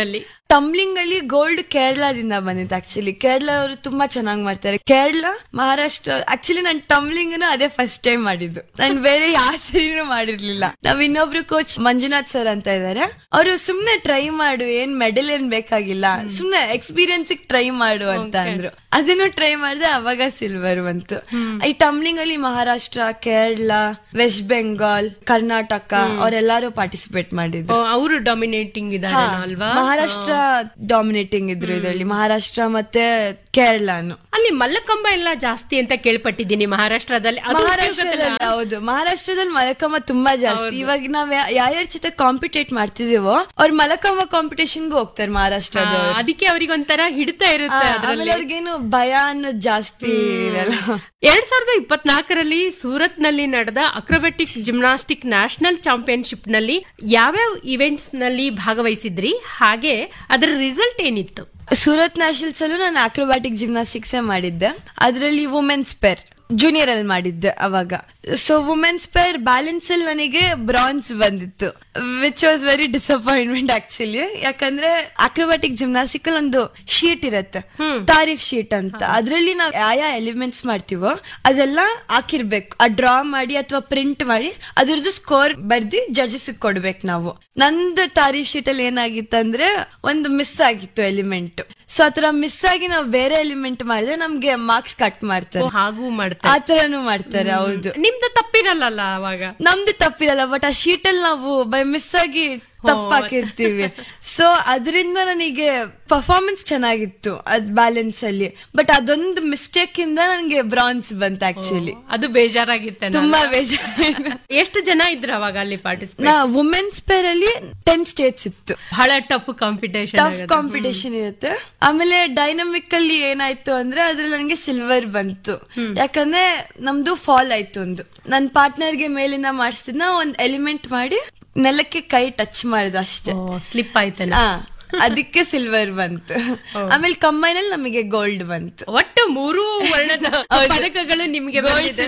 ಟಮ್ಲಿಂಗ್ ಅಲ್ಲಿ ಗೋಲ್ಡ್ ಕೇರಳದಿಂದ ಬಂದಿತ್ತು. ಆಕ್ಚುಲಿ ಕೇರಳ ಅವರು ತುಂಬಾ ಚೆನ್ನಾಗಿ ಮಾಡ್ತಾರೆ. ಕೇರಳ, ಮಹಾರಾಷ್ಟ್ರ. ಆಕ್ಚುಲಿ ನಾನು ಟಮ್ಲಿಂಗ್ ಅದೇ ಫಸ್ಟ್ ಟೈಮ್ ಮಾಡಿದ್ದು. ನಾನು ಬೇರೆ ಯಾವ ಸರಿನೂ ಮಾಡಿರ್ಲಿಲ್ಲ. ನಾವ್ ಇನ್ನೊಬ್ರು ಕೋಚ್ ಮಂಜುನಾಥ್ ಸರ್ ಅಂತ ಇದಾರೆ. ಅವರು ಸುಮ್ನೆ ಟ್ರೈ ಮಾಡು, ಏನ್ ಮೆಡಲ್ ಏನ್ ಬೇಕಾಗಿಲ್ಲ, ಸುಮ್ನೆ ಎಕ್ಸ್ಪೀರಿಯನ್ಸ್ ಟ್ರೈ ಮಾಡು ಅಂತ ಅಂದ್ರು. ಅದನ್ನು ಟ್ರೈ ಮಾಡಿದೆ, ಅವಾಗ ಸಿಲ್ವರ್ ಬಂತು. ಈ ಟಮ್ಲಿಂಗ್ ಅಲ್ಲಿ ಮಹಾರಾಷ್ಟ್ರ, ಕೇರಳ, ವೆಸ್ಟ್ ಬೆಂಗಾಲ್, ಕರ್ನಾಟಕ ಅವರೆಲ್ಲರೂ ಪಾರ್ಟಿಸಿಪೇಟ್ ಮಾಡಿದ್ರು. ಅವರು ಡಾಮಿನೇಟಿಂಗ್ ಇದ್ದಾರೆ ಅಲ್ವಾ? ಮಹಾರಾಷ್ಟ್ರ ಡಾಮಿನೇಟಿಂಗ್ ಇದ್ರು ಇದರಲ್ಲಿ, ಮಹಾರಾಷ್ಟ್ರ ಮತ್ತೆ ಕೇರಳನು. ಅಲ್ಲಿ ಮಲ್ಲಕಂಬ ಎಲ್ಲ ಜಾಸ್ತಿ ಅಂತ ಕೇಳ್ಪಟ್ಟಿದ್ದೀನಿ ಮಹಾರಾಷ್ಟ್ರದಲ್ಲಿ. ಮಹಾರಾಷ್ಟ್ರದಲ್ಲಿ ಹೌದು, ಮಹಾರಾಷ್ಟ್ರದಲ್ಲಿ ಮಲ್ಲಕಂಬ ತುಂಬಾ ಜಾಸ್ತಿ. ಇವಾಗ ನಾವ್ ಯಾರ್ಯಾರ ಜೊತೆ ಕಾಂಪಿಟೇಟ್ ಮಾಡ್ತಿದೀವೋ ಅವ್ರ ಮಲ್ಲಕಂಬ ಕಾಂಪಿಟೇಷನ್ಗೂ ಹೋಗ್ತಾರೆ ಮಹಾರಾಷ್ಟ್ರದವ್ರು. ಅದಕ್ಕೆ ಅವ್ರಿಗೆ ಒಂಥರ ಹಿಡಿತಾ ಇರುತ್ತೆ. ಅವ್ರಿಗೇನು ಭಯ ಅನ್ನೋದು ಜಾಸ್ತಿ ಇರಲ್ಲ. ಎರಡ್ ಸಾವಿರದ ಇಪ್ಪತ್ನಾಲ್ಕರಲ್ಲಿ ಸೂರತ್ ನಲ್ಲಿ ನಡೆದ ಅಕ್ರೋಬ್ಯಾಟಿಕ್ ಜಿಮ್ನಾಸ್ಟಿಕ್ ನ್ಯಾಷನಲ್ ಚಾಂಪಿಯನ್ಶಿಪ್ ನಲ್ಲಿ ಯಾವ್ಯಾವ ಇವೆಂಟ್ಸ್ ನಲ್ಲಿ ಭಾಗವಹಿಸಿದ್ರಿ, ಹಾಗೆ ಅದರ ರಿಸಲ್ಟ್ ಏನಿತ್ತು? ಸೂರತ್ ನ್ಯಾಷನಲ್ಸ್ ಅಲ್ಲೂ ನಾನು ಅಕ್ರೋಬ್ಯಾಟಿಕ್ ಜಿಮ್ನಾಸ್ಟಿಕ್ಸ್ ಮಾಡಿದ್ದೆ. ಅದರಲ್ಲಿ ವುಮೆನ್ಸ್ ಪೇರ್ ಜೂನಿಯರ್ ಅಲ್ಲಿ ಮಾಡಿದ್ದೆ ಅವಾಗ. ಸೊ ವುಮೆನ್ಸ್ ಪೇರ್ ಬ್ಯಾಲೆನ್ಸ್ ಅಲ್ಲಿ ನನಗೆ ಬ್ರಾನ್ಸ್ ಬಂದಿತ್ತು, which was very disappointment actually. ಯಾಕಂದ್ರೆ ಅಕ್ರೋಬ್ಯಾಟಿಕ್ ಜಿಮ್ನಾಸ್ಟಿಕ್ ಅಲ್ಲಿ ಒಂದು ಶೀಟ್ ಇರುತ್ತೆ, ತಾರೀಫ್ ಶೀಟ್ ಅಂತ. ಅದ್ರಲ್ಲಿ ನಾವ್ ಯಾವ ಎಲಿಮೆಂಟ್ಸ್ ಮಾಡ್ತೀವೋ ಅದೆಲ್ಲ ಹಾಕಿರ್ಬೇಕು. ಆ ಡ್ರಾ ಮಾಡಿ ಅಥವಾ ಪ್ರಿಂಟ್ ಮಾಡಿ ಅದ್ರದ್ದು ಸ್ಕೋರ್ ಬರ್ದಿ ಜಡ್ಜಸ್ ಕೊಡ್ಬೇಕು ನಾವು. ನಂದು ತಾರೀಫ್ ಶೀಟ್ ಅಲ್ಲಿ ಏನಾಗಿತ್ತಂದ್ರೆ ಒಂದು ಮಿಸ್ ಆಗಿತ್ತು ಎಲಿಮೆಂಟ್. ಸೊ ಆತರ ಮಿಸ್ ಆಗಿ ನಾವು ಬೇರೆ ಎಲಿಮೆಂಟ್ ಮಾಡಿದ್ರೆ ನಮ್ಗೆ ಮಾರ್ಕ್ಸ್ ಕಟ್ ಮಾಡ್ತಾರೆ. ಹಾಗೂ ಮಾಡ್ತಾರೆ, ಆತರನು ಮಾಡ್ತಾರೆ. ಹೌದು, ನಿಮ್ದು ತಪ್ಪಿರಲ್ಲ ಅವಾಗ? ನಮ್ದು ತಪ್ಪಿರಲ್ಲ, ಬಟ್ ಆ ಶೀಟ್ ಅಲ್ಲಿ ನಾವು ಬೈ ಮಿಸ್ ಆಗಿ ತಪ್ಪಾಕಿರ್ತೀವಿ. ಸೊ ಅದರಿಂದ ನನಗೆ ಪರ್ಫಾರ್ಮೆನ್ಸ್ ಚೆನ್ನಾಗಿತ್ತು ಅದ್ ಬ್ಯಾಲೆನ್ಸ್ ಅಲ್ಲಿ. ಬಟ್ ಅದೊಂದು ಮಿಸ್ಟೇಕ್ ಇಂದ ನನಗೆ ಬ್ರಾನ್ಸ್ ಬಂತು ಆಕ್ಚುಲಿ. ಅದು ಬೇಜಾರಾಗಿತ್ತು, ತುಂಬಾ ಬೇಜಾರ. ಎಷ್ಟು ಜನ ಇದ್ರು ಅವಾಗ ಅಲ್ಲಿ ಪಾರ್ಟಿಸಿಪೇಟ್? ನಾ ವುಮೆನ್ಸ್ ಪೇರ್ ಅಲ್ಲಿ ಟೆನ್ ಸ್ಟೇಟ್ಸ್ ಇತ್ತು. ಬಹಳ ಟಫ್ ಕಾಂಪಿಟೇಷನ್ ಟಫ್ ಕಾಂಪಿಟೇಷನ್ ಇರುತ್ತೆ. ಆಮೇಲೆ ಡೈನಮಿಕ್ ಅಲ್ಲಿ ಏನಾಯ್ತು ಅಂದ್ರೆ ಅದ್ರಲ್ಲಿ ನನಗೆ ಸಿಲ್ವರ್ ಬಂತು. ಯಾಕಂದ್ರೆ ನಮ್ದು ಫಾಲ್ ಆಯ್ತು. ಒಂದು ನನ್ ಪಾರ್ಟ್ನರ್ಗೆ ಮೇಲಿಂದ ಮಾಡಿಸ್ತಿದ್ನ ಒಂದ್ ಎಲಿಮೆಂಟ್ ಮಾಡಿ ನೆಲಕ್ಕೆ ಕೈ ಟಚ್ ಮಾಡಿದ ಅಷ್ಟೇ, ಸ್ಲಿಪ್ ಆಯ್ತಲ್ಲ, ಅದಕ್ಕೆ ಸಿಲ್ವರ್ ಬಂತು. ಆಮೇಲೆ ಕಂಬೈನ್ ಅಲ್ಲಿ ನಮಗೆ ಗೋಲ್ಡ್ ಬಂತು. ಒಟ್ಟು ಮೂರು ವರ್ಣದ ಪದಕಗಳು ನಿಮ್ಗೆ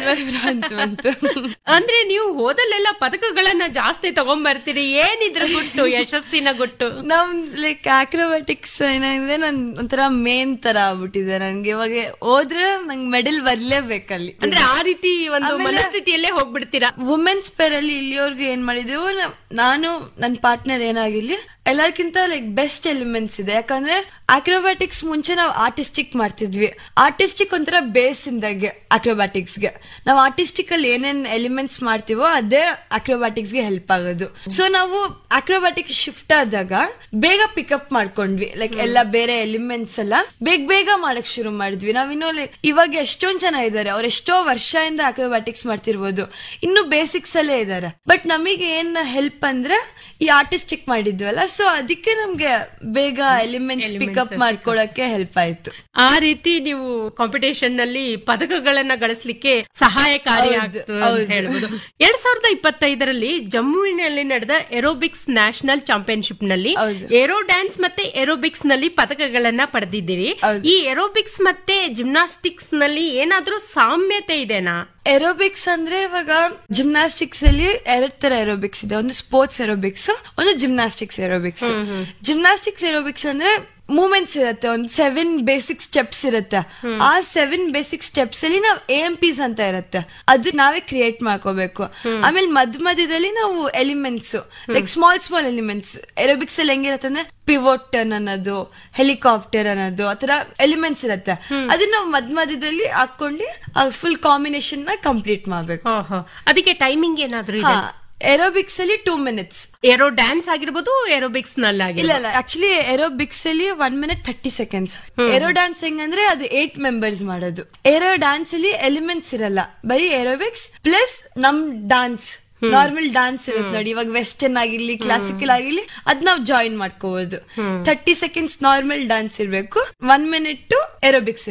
ಬಂತು. ಅಂದ್ರೆ ನೀವು ಹೋದಲ್ಲೆಲ್ಲ ಪದಕಗಳನ್ನ ಜಾಸ್ತಿ ತಗೊಂಡ್ ಬರ್ತೀರಿ, ಏನಿದ್ರ ಗುಟ್ಟು, ಯಶಸ್ಸಿನ ಗುಟ್ಟು? ನಮ್ ಲೈಕ್ ಆಕ್ರೋಬ್ಯಾಟಿಕ್ಸ್ ಏನಾಗಿದೆ, ನನ್ ಒಂಥರ ಮೇನ್ ತರ ಆಗ್ಬಿಟ್ಟಿದೆ ನನ್ಗೆ. ಇವಾಗ ಹೋದ್ರೆ ನಂಗೆ ಮೆಡಲ್ ಬರ್ಲೇಬೇಕಲ್ಲಿ. ಅಂದ್ರೆ ಆ ರೀತಿ ಒಂದು ಮನಸ್ಥಿತಿಯಲ್ಲೇ ಹೋಗ್ಬಿಡ್ತೀರಾ? ವುಮೆನ್ಸ್ ಪೇರ್ ಅಲ್ಲಿ ಇಲ್ಲಿವರೆಗೂ ಏನ್ ಮಾಡಿದ್ರು, ನಾನು ನನ್ ಪಾರ್ಟ್ನರ್ ಏನಾಗಿರ್ಲಿ ಎಲ್ಲರಿಗಿಂತ ಲೈಕ್ ಬೆಸ್ಟ್ ಎಲಿಮೆಂಟ್ಸ್ ಇದೆ. ಯಾಕಂದ್ರೆ ಅಕ್ರೋಬ್ಯಾಟಿಕ್ಸ್ ಮುಂಚೆ ನಾವು ಆರ್ಟಿಸ್ಟಿಕ್ ಮಾಡ್ತಿದ್ವಿ. ಆರ್ಟಿಸ್ಟಿಕ್ ಒಂಥರ ಬೇಸ್ ಇಂದಾಗೆ ಅಕ್ರೋಬ್ಯಾಟಿಕ್ಸ್ ಗೆ. ನಾವು ಆರ್ಟಿಸ್ಟಿಕ್ ಅಲ್ಲಿ ಏನೇನ್ ಎಲಿಮೆಂಟ್ಸ್ ಮಾಡ್ತೀವೋ ಅದೇ ಅಕ್ರೋಬ್ಯಾಟಿಕ್ಸ್ ಗೆ ಹೆಲ್ಪ್ ಆಗೋದು. ಸೊ ನಾವು ಅಕ್ರೋಬ್ಯಾಟಿಕ್ಸ್ ಶಿಫ್ಟ್ ಆದಾಗ ಬೇಗ ಪಿಕಪ್ ಮಾಡ್ಕೊಂಡ್ವಿ. ಲೈಕ್ ಎಲ್ಲ ಬೇರೆ ಎಲಿಮೆಂಟ್ಸ್ ಎಲ್ಲ ಬೇಗ ಬೇಗ ಮಾಡಕ್ ಶುರು ಮಾಡಿದ್ವಿ. ನಾವಿನ್ನು ಲೈಕ್ ಇವಾಗ ಎಷ್ಟೊಂದ್ ಜನ ಇದಾರೆ, ಅವ್ರು ಎಷ್ಟೋ ವರ್ಷದಿಂದ ಅಕ್ರೋಬ್ಯಾಟಿಕ್ಸ್ ಮಾಡ್ತಿರ್ಬೋದು, ಇನ್ನು ಬೇಸಿಕ್ಸ್ ಅಲ್ಲೇ ಇದಾರೆ. ಬಟ್ ನಮಗೆ ಏನ್ ಹೆಲ್ಪ್ ಅಂದ್ರೆ ಈ ಆರ್ಟಿಸ್ಟಿಕ್ ಮಾಡಿದ್ವಲ್ಲ, ಸೊ ಅದಕ್ಕೆ ನಮ್ಗೆ ಬೇಗ ಎಲಿಮೆಂಟ್ಸ್ ಪಿಕಪ್ ಮಾಡ್ಕೊಳಕ್ಕೆ ಹೆಲ್ಪ್ ಆಯ್ತು. ಆ ರೀತಿ ನೀವು ಕಾಂಪಿಟೇಷನ್ ನಲ್ಲಿ ಪದಕಗಳನ್ನ ಗಳಿಸ್ಲಿಕ್ಕೆ ಸಹಾಯಕಾರಿ ಆಗ್ತದೆ ಅಂತ ಹೇಳ್ಬೋದು. ಎರಡ್ ಸಾವಿರದ ಇಪ್ಪತ್ತೈದರಲ್ಲಿ ಜಮ್ಮುವಿನಲ್ಲಿ ನಡೆದ ಏರೋಬಿಕ್ಸ್ ನ್ಯಾಷನಲ್ ಚಾಂಪಿಯನ್ಶಿಪ್ ನಲ್ಲಿ ಏರೋ ಡ್ಯಾನ್ಸ್ ಮತ್ತೆ ಏರೋಬಿಕ್ಸ್ ನಲ್ಲಿ ಪದಕಗಳನ್ನ ಪಡೆದಿದ್ದೀರಿ. ಈ ಏರೋಬಿಕ್ಸ್ ಮತ್ತೆ ಜಿಮ್ನಾಸ್ಟಿಕ್ಸ್ ನಲ್ಲಿ ಏನಾದ್ರೂ ಸಾಮ್ಯತೆ ಇದೆನಾ? ಏರೋಬಿಕ್ಸ್ ಅಂದ್ರೆ ಇವಾಗ ಜಿಮ್ನಾಸ್ಟಿಕ್ಸ್ ಅಲ್ಲಿ ಎರಡ್ ತರ ಏರೋಬಿಕ್ಸ್ ಇದೆ. ಒಂದು ಸ್ಪೋರ್ಟ್ಸ್ ಏರೋಬಿಕ್ಸ್, ಒಂದು ಜಿಮ್ನಾಸ್ಟಿಕ್ಸ್ ಏರೋಬಿಕ್ಸ್. ಜಿಮ್ನಾಸ್ಟಿಕ್ಸ್ ಏರೋಬಿಕ್ಸ್ ಅಂದ್ರೆ ಮೂವ್ಮೆಂಟ್ಸ್ ಇರುತ್ತೆ, ಒಂದು ಸೆವೆನ್ ಬೇಸಿಕ್ ಸ್ಟೆಪ್ಸ್ ಇರುತ್ತೆ. ಆ ಸೆವೆನ್ ಬೇಸಿಕ್ ಸ್ಟೆಪ್ಸ್ ಅಲ್ಲಿ ನಾವು ಎ ಎಂ ಪಿಸ್ ಅಂತ ಇರುತ್ತೆ, ಅದು ನಾವೇ ಕ್ರಿಯೇಟ್ ಮಾಡ್ಕೋಬೇಕು. ಆಮೇಲೆ ಮಧ್ಯ ಮಧ್ಯದಲ್ಲಿ ನಾವು elements like small small elements aerobics ಅಲ್ಲಿ ಹೆಂಗಿರುತ್ತೆ ಅಂದ್ರೆ ಪಿವೋಟ್ ಟರ್ನ್ ಅನ್ನೋದು, ಹೆಲಿಕಾಪ್ಟರ್ ಅನ್ನೋದು, ಆತರ ಎಲಿಮೆಂಟ್ಸ್ ಇರುತ್ತೆ. ಅದನ್ನ ನಾವು ಮಧ್ಯ ಮಧ್ಯದಲ್ಲಿ ಹಾಕೊಂಡು ಫುಲ್ ಕಾಂಬಿನೇಷನ್ ನ ಕಂಪ್ಲೀಟ್ ಮಾಡ್ಬೇಕು. ಅದಕ್ಕೆ ಟೈಮಿಂಗ್ ಏನಾದ್ರು? ಏರೋಬಿಕ್ಸ್ ಅಲ್ಲಿ ಟೂ ಮಿನಿಟ್ಸ್. ಏರೋ ಡ್ಯಾನ್ಸ್ ಆಗಿರ್ಬೋದು, ಏರೋಬಿಕ್ಸ್ ನಲ್ಲಿ ಇಲ್ಲ ಇಲ್ಲ ಆಕ್ಚುಲಿ ಏರೋಬಿಕ್ಸ್ ಅಲ್ಲಿ one minute thirty seconds. Aero dance ಹೆಂಗಂದ್ರೆ ಅದು ಏಟ್ ಮೆಂಬರ್ಸ್ ಮಾಡೋದು. ಏರೋ ಡ್ಯಾನ್ಸ್ ಅಲ್ಲಿ ಎಲಿಮೆಂಟ್ಸ್ ಇರಲ್ಲ, ಬರೀ ಏರೋಬಿಕ್ಸ್ ಪ್ಲಸ್ ನಮ್ ಡಾನ್ಸ್, ನಾರ್ಮಲ್ ಡಾನ್ಸ್ ಇರುತ್ತೆ ನೋಡಿ, ಇವಾಗ ವೆಸ್ಟರ್ನ್ ಆಗಿರ್ಲಿ ಕ್ಲಾಸಿಕಲ್ ಆಗಿರ್ಲಿ ಅದ್ ನಾವ್ ಜಾಯಿನ್ ಮಾಡ್ಕೋಬಹುದು. ಥರ್ಟಿ ಸೆಕೆಂಡ್ಸ್ ನಾರ್ಮಲ್ ಡಾನ್ಸ್ ಇರ್ಬೇಕು, ಒನ್ ಮಿನಿಟ್ ಏರೋಬಿಕ್ಸ್ ಇರ್ಬೇಕು.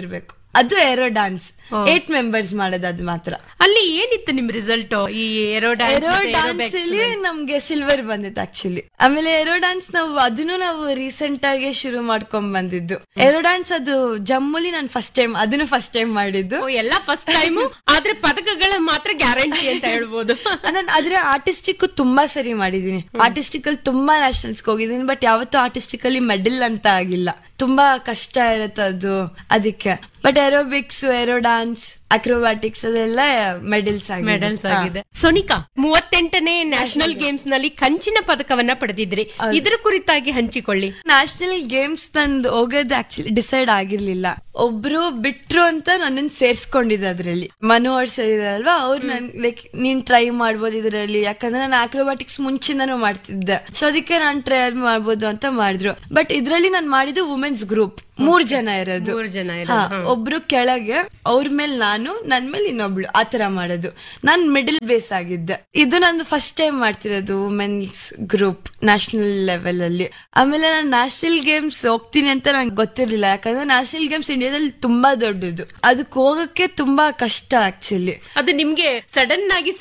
ಅದು ಏರೋ ಡಾನ್ಸ್ ಏಟ್ ಮೆಂಬರ್ಸ್ ಮಾಡೋದು ಅದು ಮಾತ್ರ. ಅಲ್ಲಿ ಏನಿತ್ತು ನಿಮ್ ರಿಸಲ್ಟ್ ಈ ಏರೋ ಏರೋ ಡಾನ್ಸ್ ಅಲ್ಲಿ ನಮ್ಗೆ ಸಿಲ್ವರ್ ಬಂದಿತ್ತು ಆಕ್ಚುಲಿ. ಆಮೇಲೆ ಏರೋ ಡಾನ್ಸ್ ನಾವು ಅದನ್ನು ನಾವು ರೀಸೆಂಟ್ ಆಗಿ ಶುರು ಮಾಡ್ಕೊಂಡ್ ಬಂದಿದ್ದು. ಏರೋ ಡಾನ್ಸ್ ಅದು ಜಮ್ಮುಲಿ ನಾನು ಫಸ್ಟ್ ಟೈಮ್ ಅದನ್ನು ಫಸ್ಟ್ ಟೈಮ್ ಮಾಡಿದ್ದು. ಎಲ್ಲ ಫಸ್ಟ್ ಟೈಮ್, ಆದ್ರೆ ಪದಕಗಳ ಮಾತ್ರ ಗ್ಯಾರಂಟಿ ಅಂತ ಹೇಳ್ಬೋದು. ನಾನು ಆದ್ರೆ ಆರ್ಟಿಸ್ಟಿಕ್ ತುಂಬಾ ಸರಿ ಮಾಡಿದೀನಿ. ಆರ್ಟಿಸ್ಟಿಕ್ ಅಲ್ಲಿ ತುಂಬಾ ನ್ಯಾಷನಲ್ಸ್ ಹೋಗಿದ್ದೀನಿ, ಬಟ್ ಯಾವತ್ತೂ ಆರ್ಟಿಸ್ಟಿಕ್ ಅಲ್ಲಿ ಮೆಡಲ್ ಅಂತ ಆಗಿಲ್ಲ. ತುಂಬಾ ಕಷ್ಟ ಇರತ್ತೆ ಅದು ಅದಕ್ಕೆ. But aerobics, aero dance, acrobatics ಅದೆಲ್ಲ ಮೆಡಲ್ಸ್ ಮೆಡಲ್ಸ್ ಆಗಿದೆ. ಸೋನಿಕಾ, ಮೂವತ್ತೆಂಟನೇ ನ್ಯಾಷನಲ್ ಗೇಮ್ಸ್ ನಲ್ಲಿ ಕಂಚಿನ ಪದಕವನ್ನ ಪಡೆದಿದ್ರಿ, ಇದರ ಕುರಿತಾಗಿ ಹಂಚಿಕೊಳ್ಳಿ. ನ್ಯಾಷನಲ್ ಗೇಮ್ಸ್ ನಂದು ಹೋಗೋದು ಆಕ್ಚುಲಿ ಡಿಸೈಡ್ ಆಗಿರ್ಲಿಲ್ಲ. ಒಬ್ರು ಬಿಟ್ರು ಅಂತ ನನ್ನನ್ನು ಸೇರ್ಸ್ಕೊಂಡಿದ್ದೆ ಅದ್ರಲ್ಲಿ. ಮನೋಹರ್ ಸರ್ ಇದಾರಲ್ವಾ, ಅವ್ರು ನನ್ ಲೈಕ್ ನೀನ್ ಟ್ರೈ ಮಾಡ್ಬೋದು ಇದ್ರಲ್ಲಿ, ಯಾಕಂದ್ರೆ ನಾನು ಅಕ್ರೋಬ್ಯಾಟಿಕ್ಸ್ ಮುಂಚಿಂದಾನು ಮಾಡ್ತಿದ್ದೆ, ಸೊ ಅದಕ್ಕೆ ನಾನ್ ಟ್ರೈ ಮಾಡ್ಬೋದು ಅಂತ ಮಾಡಿದ್ರು. ಬಟ್ ಇದ್ರಲ್ಲಿ ನಾನು ಮಾಡಿದ್ದು ವುಮೆನ್ಸ್ ಗ್ರೂಪ್, ಮೂರ್ ಜನ ಇರೋದು. ಒಬ್ರು ಕೆಳಗೆ, ಅವ್ರ ಮೇಲೆ ನಾನು, ನನ್ ಮೇಲೆ ಇನ್ನೊಬ್ಳು, ಆತರ ಮಾಡೋದು. ನಾನ್ ಮಿಡಲ್ ಬೇಸ್ ಆಗಿದ್ದೆ. ಇದು ನಂದು ಫಸ್ಟ್ ಟೈಮ್ ಮಾಡ್ತಿರೋದು ವುಮೆನ್ಸ್ ಗ್ರೂಪ್ ನ್ಯಾಷನಲ್ ಲೆವೆಲ್ ಅಲ್ಲಿ. ಆಮೇಲೆ ನಾನು ನ್ಯಾಷನಲ್ ಗೇಮ್ಸ್ ಹೋಗ್ತೀನಿ ಅಂತ ನಂಗೆ ಗೊತ್ತಿರ್ಲಿಲ್ಲ, ಯಾಕಂದ್ರೆ ನ್ಯಾಷನಲ್ ಗೇಮ್ಸ್ ಇಂಡಿಯಾದಲ್ಲಿ ತುಂಬಾ ದೊಡ್ಡದು, ಅದಕ್ಕೆ ಹೋಗಕ್ಕೆ ತುಂಬಾ ಕಷ್ಟ ಆಕ್ಚುಲಿ. ಅದು ನಿಮ್ಗೆ ಸಡನ್ ಆಗಿ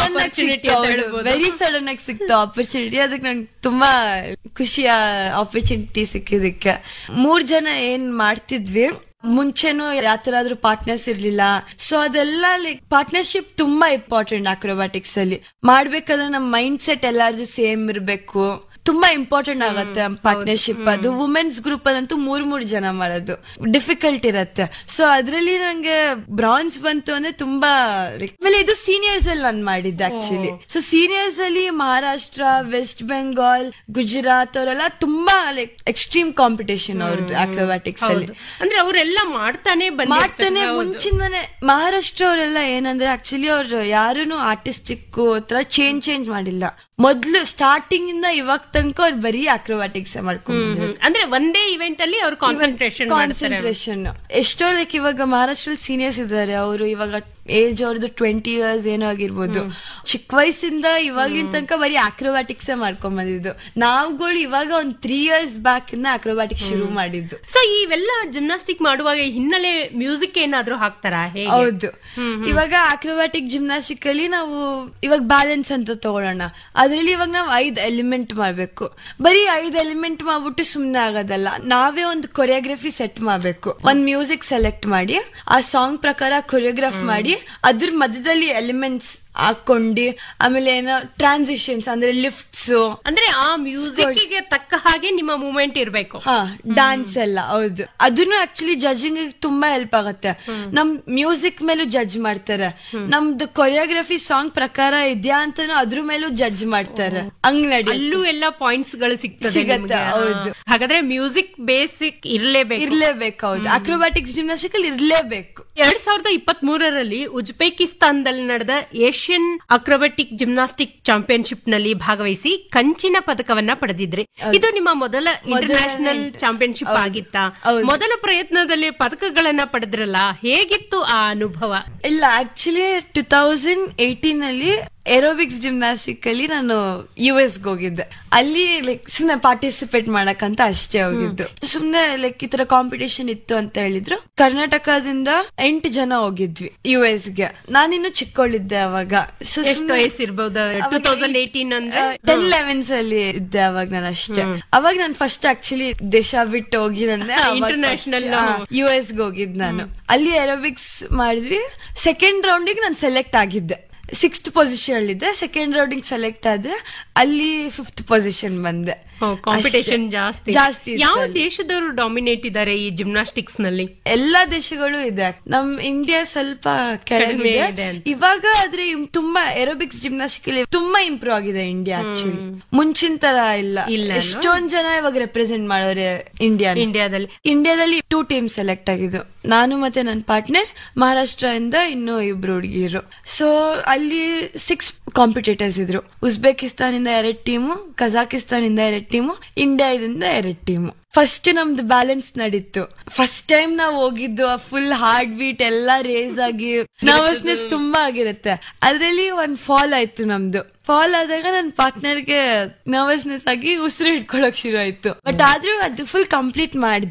ವೆರಿ ಸಡನ್ ಆಗಿ ಸಿಕ್ತ ಆಪರ್ಚುನಿಟಿ. ಅದಕ್ಕೆ ನಂಗೆ ತುಂಬಾ ಖುಷಿಯ ಆಪರ್ಚುನಿಟಿ ಸಿಕ್ಕಿದಕ್ಕೆ. ಮೂರ್ ಜನ ಏನ್ ಮಾಡ್ತಿದ್ವಿ, ಮುಂಚೆನೂ ಯಾತರಾದ್ರೂ ಪಾರ್ಟ್ನರ್ಸ್ ಇರ್ಲಿಲ್ಲ. ಸೊ ಅದೆಲ್ಲ ಲೈಕ್ ಪಾರ್ಟ್ನರ್ಶಿಪ್ ತುಂಬಾ ಇಂಪಾರ್ಟೆಂಟ್ ಅಕ್ರೋಬ್ಯಾಟಿಕ್ಸ್ ಅಲ್ಲಿ. ಮಾಡ್ಬೇಕಾದ್ರೆ ನಮ್ ಮೈಂಡ್ ಸೆಟ್ ಎಲ್ಲಾರ್ದು ಸೇಮ್ ಇರ್ಬೇಕು, ತುಂಬಾ ಇಂಪಾರ್ಟೆಂಟ್ ಆಗತ್ತೆ ಪಾರ್ಟ್ನರ್ಶಿಪ್. ಅದು ವುಮೆನ್ಸ್ ಗ್ರೂಪ್ ಅಲ್ಲಂತೂ ಮೂರ್ ಮೂರ್ ಜನ ಮಾಡೋದು ಡಿಫಿಕಲ್ಟ್ ಇರತ್ತೆ. ಸೊ ಅದ್ರಲ್ಲಿ ನಂಗೆ ಬ್ರಾನ್ಸ್ ಬಂತು ಅಂದ್ರೆ ತುಂಬಾ. ಆಮೇಲೆ ಇದು ಸೀನಿಯರ್ಸ್ ಅಲ್ಲಿ ನಾನು ಮಾಡಿದ್ದೆ ಆಕ್ಚುಲಿ. ಸೊ ಸೀನಿಯರ್ಸ್ ಅಲ್ಲಿ ಮಹಾರಾಷ್ಟ್ರ, ವೆಸ್ಟ್ ಬೆಂಗಾಲ್, ಗುಜರಾತ್ ಅವರೆಲ್ಲ ತುಂಬಾ ಲೈಕ್ ಎಕ್ಸ್ಟ್ರೀಮ್ ಕಾಂಪಿಟೇಷನ್ ಅವ್ರದ್ದು ಅಕ್ರೋಬ್ಯಾಟಿಕ್ಸ್ ಅಲ್ಲಿ. ಅಂದ್ರೆ ಅವರೆಲ್ಲ ಮಾಡ್ತಾನೆ ಮಾಡ್ತಾನೆ ಮುಂಚಿಂದಾನೆ. ಮಹಾರಾಷ್ಟ್ರ ಅವರೆಲ್ಲ ಏನಂದ್ರೆ ಆಕ್ಚುಲಿ ಅವ್ರು ಯಾರು ಆರ್ಟಿಸ್ಟಿಕ್ ಚೇಂಜ್ ಚೇಂಜ್ ಮಾಡಿಲ್ಲ. ಮೊದ್ಲು ಸ್ಟಾರ್ಟಿಂಗ್ ಇಂದ ಇವಾಗ ತನಕ ಅವ್ರು ಬರೀ ಅಕ್ರೋಬ್ಯಾಟಿಕ್ಸ್ ಮಾಡ್ಕೊಂಡು, ಅಂದ್ರೆ ಒಂದೇ ಇವೆಂಟ್ ಅಲ್ಲಿ ಅವ್ರ ಕಾನ್ಸಂಟ್ರೇಷನ್ ಕಾನ್ಸಂಟ್ರೇಷನ್ ಎಷ್ಟೋ ಲೈಕ್ ಇವಾಗ ಮಹಾರಾಷ್ಟ್ರ ಸೀನಿಯರ್ಸ್ ಇದ್ದಾರೆ, ಅವರು ಇವಾಗ ಏಜ್ ಅವ್ರದ್ದು ಟ್ವೆಂಟಿ ಇಯರ್ಸ್ ಏನೋ ಆಗಿರ್ಬೋದು. ಚಿಕ್ಕ ವಯಸ್ಸಿಂದ ಇವಾಗಿನ ತನಕ ಬರೀ ಅಕ್ರೋಬ್ಯಾಟಿಕ್ಸ್ ಮಾಡ್ಕೊಂಡ್ ಬಂದಿದ್ದು. ನಾವುಗಳು ಇವಾಗ ಒಂದ್ ತ್ರೀ ಇಯರ್ಸ್ ಬ್ಯಾಕ್ ಇಂದ ಅಕ್ರೋಬ್ಯಾಟಿಕ್ಸ್ ಶುರು ಮಾಡಿದ್ದು. ಸೊ ಇವೆಲ್ಲ ಜಿಮ್ನಾಸ್ಟಿಕ್ ಮಾಡುವಾಗ ಹಿನ್ನೆಲೆ ಮ್ಯೂಸಿಕ್ ಏನಾದ್ರು ಹಾಕ್ತಾರಾ? ಹೌದು, ಇವಾಗ ಅಕ್ರೋಬ್ಯಾಟಿಕ್ ಜಿಮ್ನಾಸ್ಟಿಕ್ ಅಲ್ಲಿ ನಾವು ಇವಾಗ ಬ್ಯಾಲೆನ್ಸ್ ಅಂತ ತಗೊಳ್ಳೋಣ. ಅದ್ರಲ್ಲಿ ಇವಾಗ ನಾವ್ ಐದ್ ಎಲಿಮೆಂಟ್ ಮಾಡ್ಬೇಕು. ಬರೀ ಐದ್ ಎಲಿಮೆಂಟ್ ಮಾಡ್ಬಿಟ್ಟು ಸುಮ್ನೆ ಆಗೋದಲ್ಲ, ನಾವೇ ಒಂದು ಕೊರಿಯೋಗ್ರಫಿ ಸೆಟ್ ಮಾಡ್ಬೇಕು. ಒಂದ್ ಮ್ಯೂಸಿಕ್ ಸೆಲೆಕ್ಟ್ ಮಾಡಿ, ಆ ಸಾಂಗ್ ಪ್ರಕಾರ ಕೊರಿಯೋಗ್ರಾಫ್ ಮಾಡಿ, ಅದ್ರ ಮಧ್ಯದಲ್ಲಿ ಎಲಿಮೆಂಟ್ಸ್ ಹಾಕೊಂಡಿ, ಆಮೇಲೆ ಏನೋ ಟ್ರಾನ್ಸಿಷನ್ಸ್ ಅಂದ್ರೆ ಲಿಫ್ಟ್ಸ್, ಅಂದ್ರೆ ಆ ಮ್ಯೂಸಿಕ್ ಗೆ ತಕ್ಕ ಹಾಗೆ ನಿಮ್ಮ ಮೂವ್ಮೆಂಟ್ ಇರ್ಬೇಕು. ಹಾ, ಡಾನ್ಸ್ ಎಲ್ಲ. ಹೌದು, ಅದನ್ನು ಆಕ್ಚುಲಿ ಜಡ್ಜಿಂಗ್ ತುಂಬಾ ಹೆಲ್ಪ್ ಆಗುತ್ತೆ. ನಮ್ ಮ್ಯೂಸಿಕ್ ಮೇಲೂ ಜಡ್ಜ್ ಮಾಡ್ತಾರೆ, ನಮ್ದು ಕೊರಿಯೋಗ್ರಫಿ ಸಾಂಗ್ ಪ್ರಕಾರ ಇದೆಯಾ ಅಂತಾನು ಅದ್ರ ಮೇಲೂ ಜಡ್ಜ್ ಮಾಡ್ತಾರೆ. ಹಂಗ್ ನಡಿ ಅಲ್ಲೂ ಎಲ್ಲ ಪಾಯಿಂಟ್ಸ್ ಗಳು ಸಿಗುತ್ತೆ. ಹೌದು, ಹಾಗಾದ್ರೆ ಮ್ಯೂಸಿಕ್ ಬೇಸಿಕ್ ಇರ್ಲೇಬೇಕು ಇರ್ಲೇಬೇಕು ಹೌದು, ಅಕ್ರೋಬ್ಯಾಟಿಕ್ಸ್ ಜಿಮ್ನಾಸ್ಟಿಕ್ ಅಲ್ಲಿ ಇರ್ಲೇಬೇಕು. ಎರಡ್ ಸಾವಿರದ ಇಪ್ಪತ್ತ್ ಮೂರರಲ್ಲಿ ಉಜ್ಬೇಕಿಸ್ತಾನದಲ್ಲಿ ನಡೆದ ಏಷ್ಯನ್ ಅಕ್ರೋಬ್ಯಾಟಿಕ್ ಜಿಮ್ನಾಸ್ಟಿಕ್ ಚಾಂಪಿಯನ್ಶಿಪ್ ನಲ್ಲಿ ಭಾಗವಹಿಸಿ ಕಂಚಿನ ಪದಕವನ್ನ ಪಡೆದಿದ್ರಿ. ಇದು ನಿಮ್ಮ ಮೊದಲ ಇಂಟರ್ನ್ಯಾಷನಲ್ ಚಾಂಪಿಯನ್ಶಿಪ್ ಆಗಿತ್ತಾ? ಮೊದಲ ಪ್ರಯತ್ನದಲ್ಲಿ ಪದಕಗಳನ್ನ ಪಡೆದ್ರಲ್ಲ, ಹೇಗಿತ್ತು ಆ ಅನುಭವ? ಇಲ್ಲ, ಆಕ್ಚುಲಿ ಟೂ ತೌಸಂಡ್ ಏಟೀನ್ ಅಲ್ಲಿ ಏರೋಬಿಕ್ಸ್ ಜಿಮ್ನಾಸ್ಟಿಕ್ ಅಲ್ಲಿ ನಾನು ಯು ಎಸ್ ಹೋಗಿದ್ದೆ. ಅಲ್ಲಿ ಲೈಕ್ ಸುಮ್ನೆ ಪಾರ್ಟಿಸಿಪೇಟ್ ಮಾಡಕಂತ ಅಷ್ಟೇ ಹೋಗಿದ್ದು. ಸುಮ್ನೆ ಲೈಕ್ ಈ ತರ ಕಾಂಪಿಟೇಷನ್ ಇತ್ತು ಅಂತ ಹೇಳಿದ್ರು. ಕರ್ನಾಟಕದಿಂದ ಎಂಟು ಜನ ಹೋಗಿದ್ವಿ ಯು ಎಸ್ ಗೆ. ನಾನಿನ್ನು ಚಿಕ್ಕವಳಿದ್ದೆ ಅವಾಗ. ಸೊ ಎಷ್ಟು ವಯಸ್ಸಿರ್ಬೋದು? ಟೂ ತೌಸಂಡ್ ಏಟೀನ್ ಅಂದ್ರೆ ಟೆನ್ ಲೆವೆನ್ಸ್ ಅಲ್ಲಿ ಇದ್ದೆ ಅವಾಗ ನಾನು ಅಷ್ಟೇ. ಅವಾಗ ನಾನು ಫಸ್ಟ್ ಆಕ್ಚುಲಿ ದೇಶ ಬಿಟ್ಟು ಹೋಗಿದ್ದೆ, ಇಂಟರ್ನ್ಯಾಷನಲ್ ಯು ಎಸ್ ಗೆ ಹೋಗಿದ್ ನಾನು. ಅಲ್ಲಿ ಏರೋಬಿಕ್ಸ್ ಮಾಡಿದ್ವಿ. ಸೆಕೆಂಡ್ ರೌಂಡಿಗೆ ನಾನು ಸೆಲೆಕ್ಟ್ ಆಗಿದ್ದೆ. Sixth position ಅಲ್ಲಿದ್ದೆ. Second rounding select ಆದ್ರೆ ಅಲ್ಲಿ ಫಿಫ್ತ್ ಪೊಸಿಷನ್ ಬಂದೆ. ಕಾಂಪಿಟೇಷನ್ ಜಾಸ್ತಿ ಜಾಸ್ತಿ. ಯಾವ ದೇಶದವರು ಡಾಮಿನೇಟ್ ಇದ್ದಾರೆ ಈ ಜಿಮ್ನಾಸ್ಟಿಕ್ಸ್ ನಲ್ಲಿ? ಎಲ್ಲಾ ದೇಶಗಳು ಇದೆ. ನಮ್ ಇಂಡಿಯಾ ಸ್ವಲ್ಪ ಕೆಳಗೆ ಇದೆ ಇವಾಗ. ಆದ್ರೆ ತುಂಬಾ ಏರೋಬಿಕ್ಸ್ ಜಿಮ್ನಾಸ್ಟಿಕ್ ಅಲ್ಲಿ ತುಂಬಾ ಇಂಪ್ರೂವ್ ಆಗಿದೆ ಇಂಡಿಯಾ. ಆಕ್ಚುಲಿ ಮುಂಚಿನ ತರ ಇಲ್ಲ. ಎಷ್ಟೊಂದ್ ಜನ ಇವಾಗ ರೆಪ್ರೆಸೆಂಟ್ ಮಾಡೋರೆ ಇಂಡಿಯಾ. ಇಂಡಿಯಾದಲ್ಲಿ ಇಂಡಿಯಾದಲ್ಲಿ ಟೂ ಟೀಮ್ ಸೆಲೆಕ್ಟ್ ಆಗಿದ್ದು, ನಾನು ಮತ್ತೆ ನನ್ನ ಪಾರ್ಟ್ನರ್. ಮಹಾರಾಷ್ಟ್ರ ಇಂದ ಇನ್ನೂ ಇಬ್ರು ಹುಡುಗಿರು. ಸೊ ಅಲ್ಲಿ ಸಿಕ್ಸ್ ಕಾಂಪಿಟೇಟರ್ಸ್ ಇದ್ರು. ಉಜ್ಬೇಕಿಸ್ತಾನ್ ಇಂದ ಎರಡ್ ಟೀಮು, ಕಜಾಕಿಸ್ತಾನ್ ಇಂದ ಎರಡ್ ಟೀಮು, ಇಂಡಿಯಾದಿಂದ ಎರಡ್ ಟೀಮು. ಫಸ್ಟ್ ನಮ್ದು ಬ್ಯಾಲೆನ್ಸ್ ನಡೀತು. ಫಸ್ಟ್ ಟೈಮ್ ನಾವ್ ಹೋಗಿದ್ದು, ಫುಲ್ ಹಾರ್ಟ್ ಬೀಟ್ ಎಲ್ಲಾ ರೇಸ್ ಆಗಿ ನರ್ವಸ್ನೆಸ್ ತುಂಬಾ ಆಗಿರುತ್ತೆ. ಅದ್ರಲ್ಲಿ ಒಂದ್ ಫಾಲ್ ಆಯ್ತು ನಮ್ದು. ಫಾಲ್ ಆದಾಗ ನನ್ ಪಾರ್ಟ್ನರ್ಗೆ ನರ್ವಸ್ನೆಸ್ ಆಗಿ ಉಸಿರು ಹಿಡ್ಕೊಳಕ್ ಶುರು ಆಯ್ತು. ಬಟ್ ಆದ್ರೂ ಅದು ಫುಲ್ ಕಂಪ್ಲೀಟ್ ಮಾಡಿದ್ವಿ.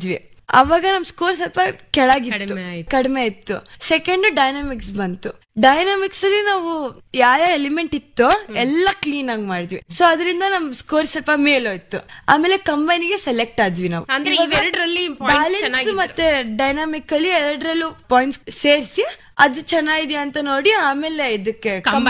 ಅವಾಗ ನಮ್ ಸ್ಕೋರ್ ಸ್ವಲ್ಪ ಕೆಳಗಿತ್ತು, ಕಡಿಮೆ ಆಯ್ತು. ಕಡಿಮೆ ಇತ್ತು. ಸೆಕೆಂಡ್ ಡೈನಾಮಿಕ್ಸ್ ಬಂತು. ಡೈನಾಮಿಕ್ಸ್ ಅಲ್ಲಿ ನಾವು ಯಾವ ಎಲಿಮೆಂಟ್ ಇತ್ತೋ ಎಲ್ಲ ಕ್ಲೀನ್ ಆಗಿ ಮಾಡಿದ್ವಿ. ಸೊ ಅದರಿಂದ ನಮ್ ಸ್ಕೋರ್ ಸ್ವಲ್ಪ ಮೇಲೋಯ್ತು. ಆಮೇಲೆ ಕಂಬೈನ್ ಗೆ ಸೆಲೆಕ್ಟ್ ಆದ್ವಿ ನಾವು. ಅಂದ್ರೆ ಇವೆರಡರಲ್ಲಿ ಬ್ಯಾಲೆನ್ಸ್ ಮತ್ತೆ ಡೈನಾಮಿಕ್ ಅಲ್ಲಿ ಎರಡರಲ್ಲೂ ಪಾಯಿಂಟ್ಸ್ ಸೇರಿಸಿ ಅದು ಚೆನ್ನಾಗಿದೆ ಅಂತ ನೋಡಿ ಆಮೇಲೆ ಇದಕ್ಕೆ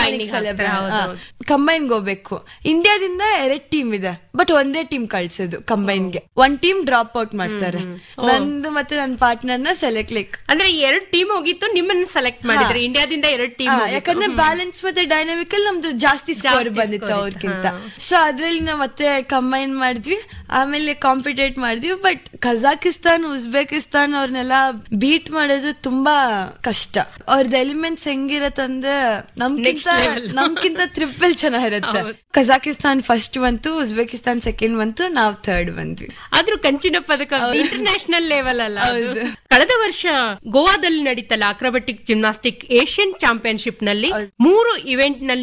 ಕಂಬೈನ್ ಹೋಗ್ಬೇಕು. ಇಂಡಿಯಾದಿಂದ ಎರಡ್ ಟೀಮ್ ಇದೆ, ಬಟ್ ಒಂದೇ ಟೀಮ್ ಕಳ್ಸೋದು ಕಂಬೈನ್ ಗೆ. ಒಂದ್ ಟೀಮ್ ಡ್ರಾಪ್ ಔಟ್ ಮಾಡ್ತಾರೆ. ನಂದು ಮತ್ತೆ ನನ್ನ ಪಾರ್ಟ್ನರ್ ನ ಸೆಲೆಕ್ಟ್ ಲೈಕ್ ಅಂದ್ರೆ ಎರಡ್ ಟೀಮ್ ಹೋಗಿತ್ತು, ನಿಮ್ಮನ್ನ ಸೆಲೆಕ್ಟ್ ಮಾಡಿದ್ರೆ ಇಂಡಿಯಾದಿಂದ ಎರಡ್ ಟೀಮ್. ಯಾಕಂದ್ರೆ ಬ್ಯಾಲೆನ್ಸ್ ಮತ್ತೆ ಡೈನಾಮಿಕ್ ಅಲ್ಲಿ ನಮ್ದು ಜಾಸ್ತಿ ಸ್ಕೋರ್ ಬಂದಿತ್ತು ಅವ್ರಿಗಿಂತ. ಸೊ ಅದ್ರಲ್ಲಿ ನಾವ್ ಮತ್ತೆ ಕಂಬೈನ್ ಮಾಡಿದ್ವಿ, ಆಮೇಲೆ ಕಾಂಪಿಟೇಟ್ ಮಾಡಿದ್ವಿ. ಬಟ್ ಕಜಾಕಿಸ್ತಾನ್, ಉಜ್ಬೇಕಿಸ್ತಾನ್ ಅವ್ರನ್ನೆಲ್ಲ ಬೀಟ್ ಮಾಡೋದು ತುಂಬಾ ಕಷ್ಟ. ಅವ್ರದ್ದು ಎಲಿಮೆಂಟ್ಸ್ ಹೆಂಗಿರತ್ತಂದ್ರೆ ನಮ್ಗಿಂತ ನಮ್ಗಿಂತ ಟ್ರಿಪಲ್ ಚೆನ್ನಾಗಿರುತ್ತೆ. ಕಜಾಕಿಸ್ತಾನ್ ಫಸ್ಟ್ ಬಂತು, ಉಜ್ಬೇಕಿಸ್ತಾನ್ ಸೆಕೆಂಡ್ ಬಂತು, ನಾವ್ ಥರ್ಡ್ ಬಂದ್ವಿ. ಆದ್ರೂ ಕಂಚಿನ ಪದಕ ಇಂಟರ್ನ್ಯಾಷನಲ್ ಲೆವೆಲ್ ಅಲ್ಲ. ಕಳೆದ ವರ್ಷ ಗೋವಾದಲ್ಲಿ ನಡೀತಲ್ಲ ಅಕ್ರೋಬ್ಯಾಟಿಕ್ ಜಿಮ್ನಾಸ್ಟಿಕ್ ಏಷ್ಯನ್ ಚಾಂಪಿಯನ್ಶಿಪ್ ನಲ್ಲಿ ಮೂರು ಇವೆಂಟ್ ನಲ್ಲಿ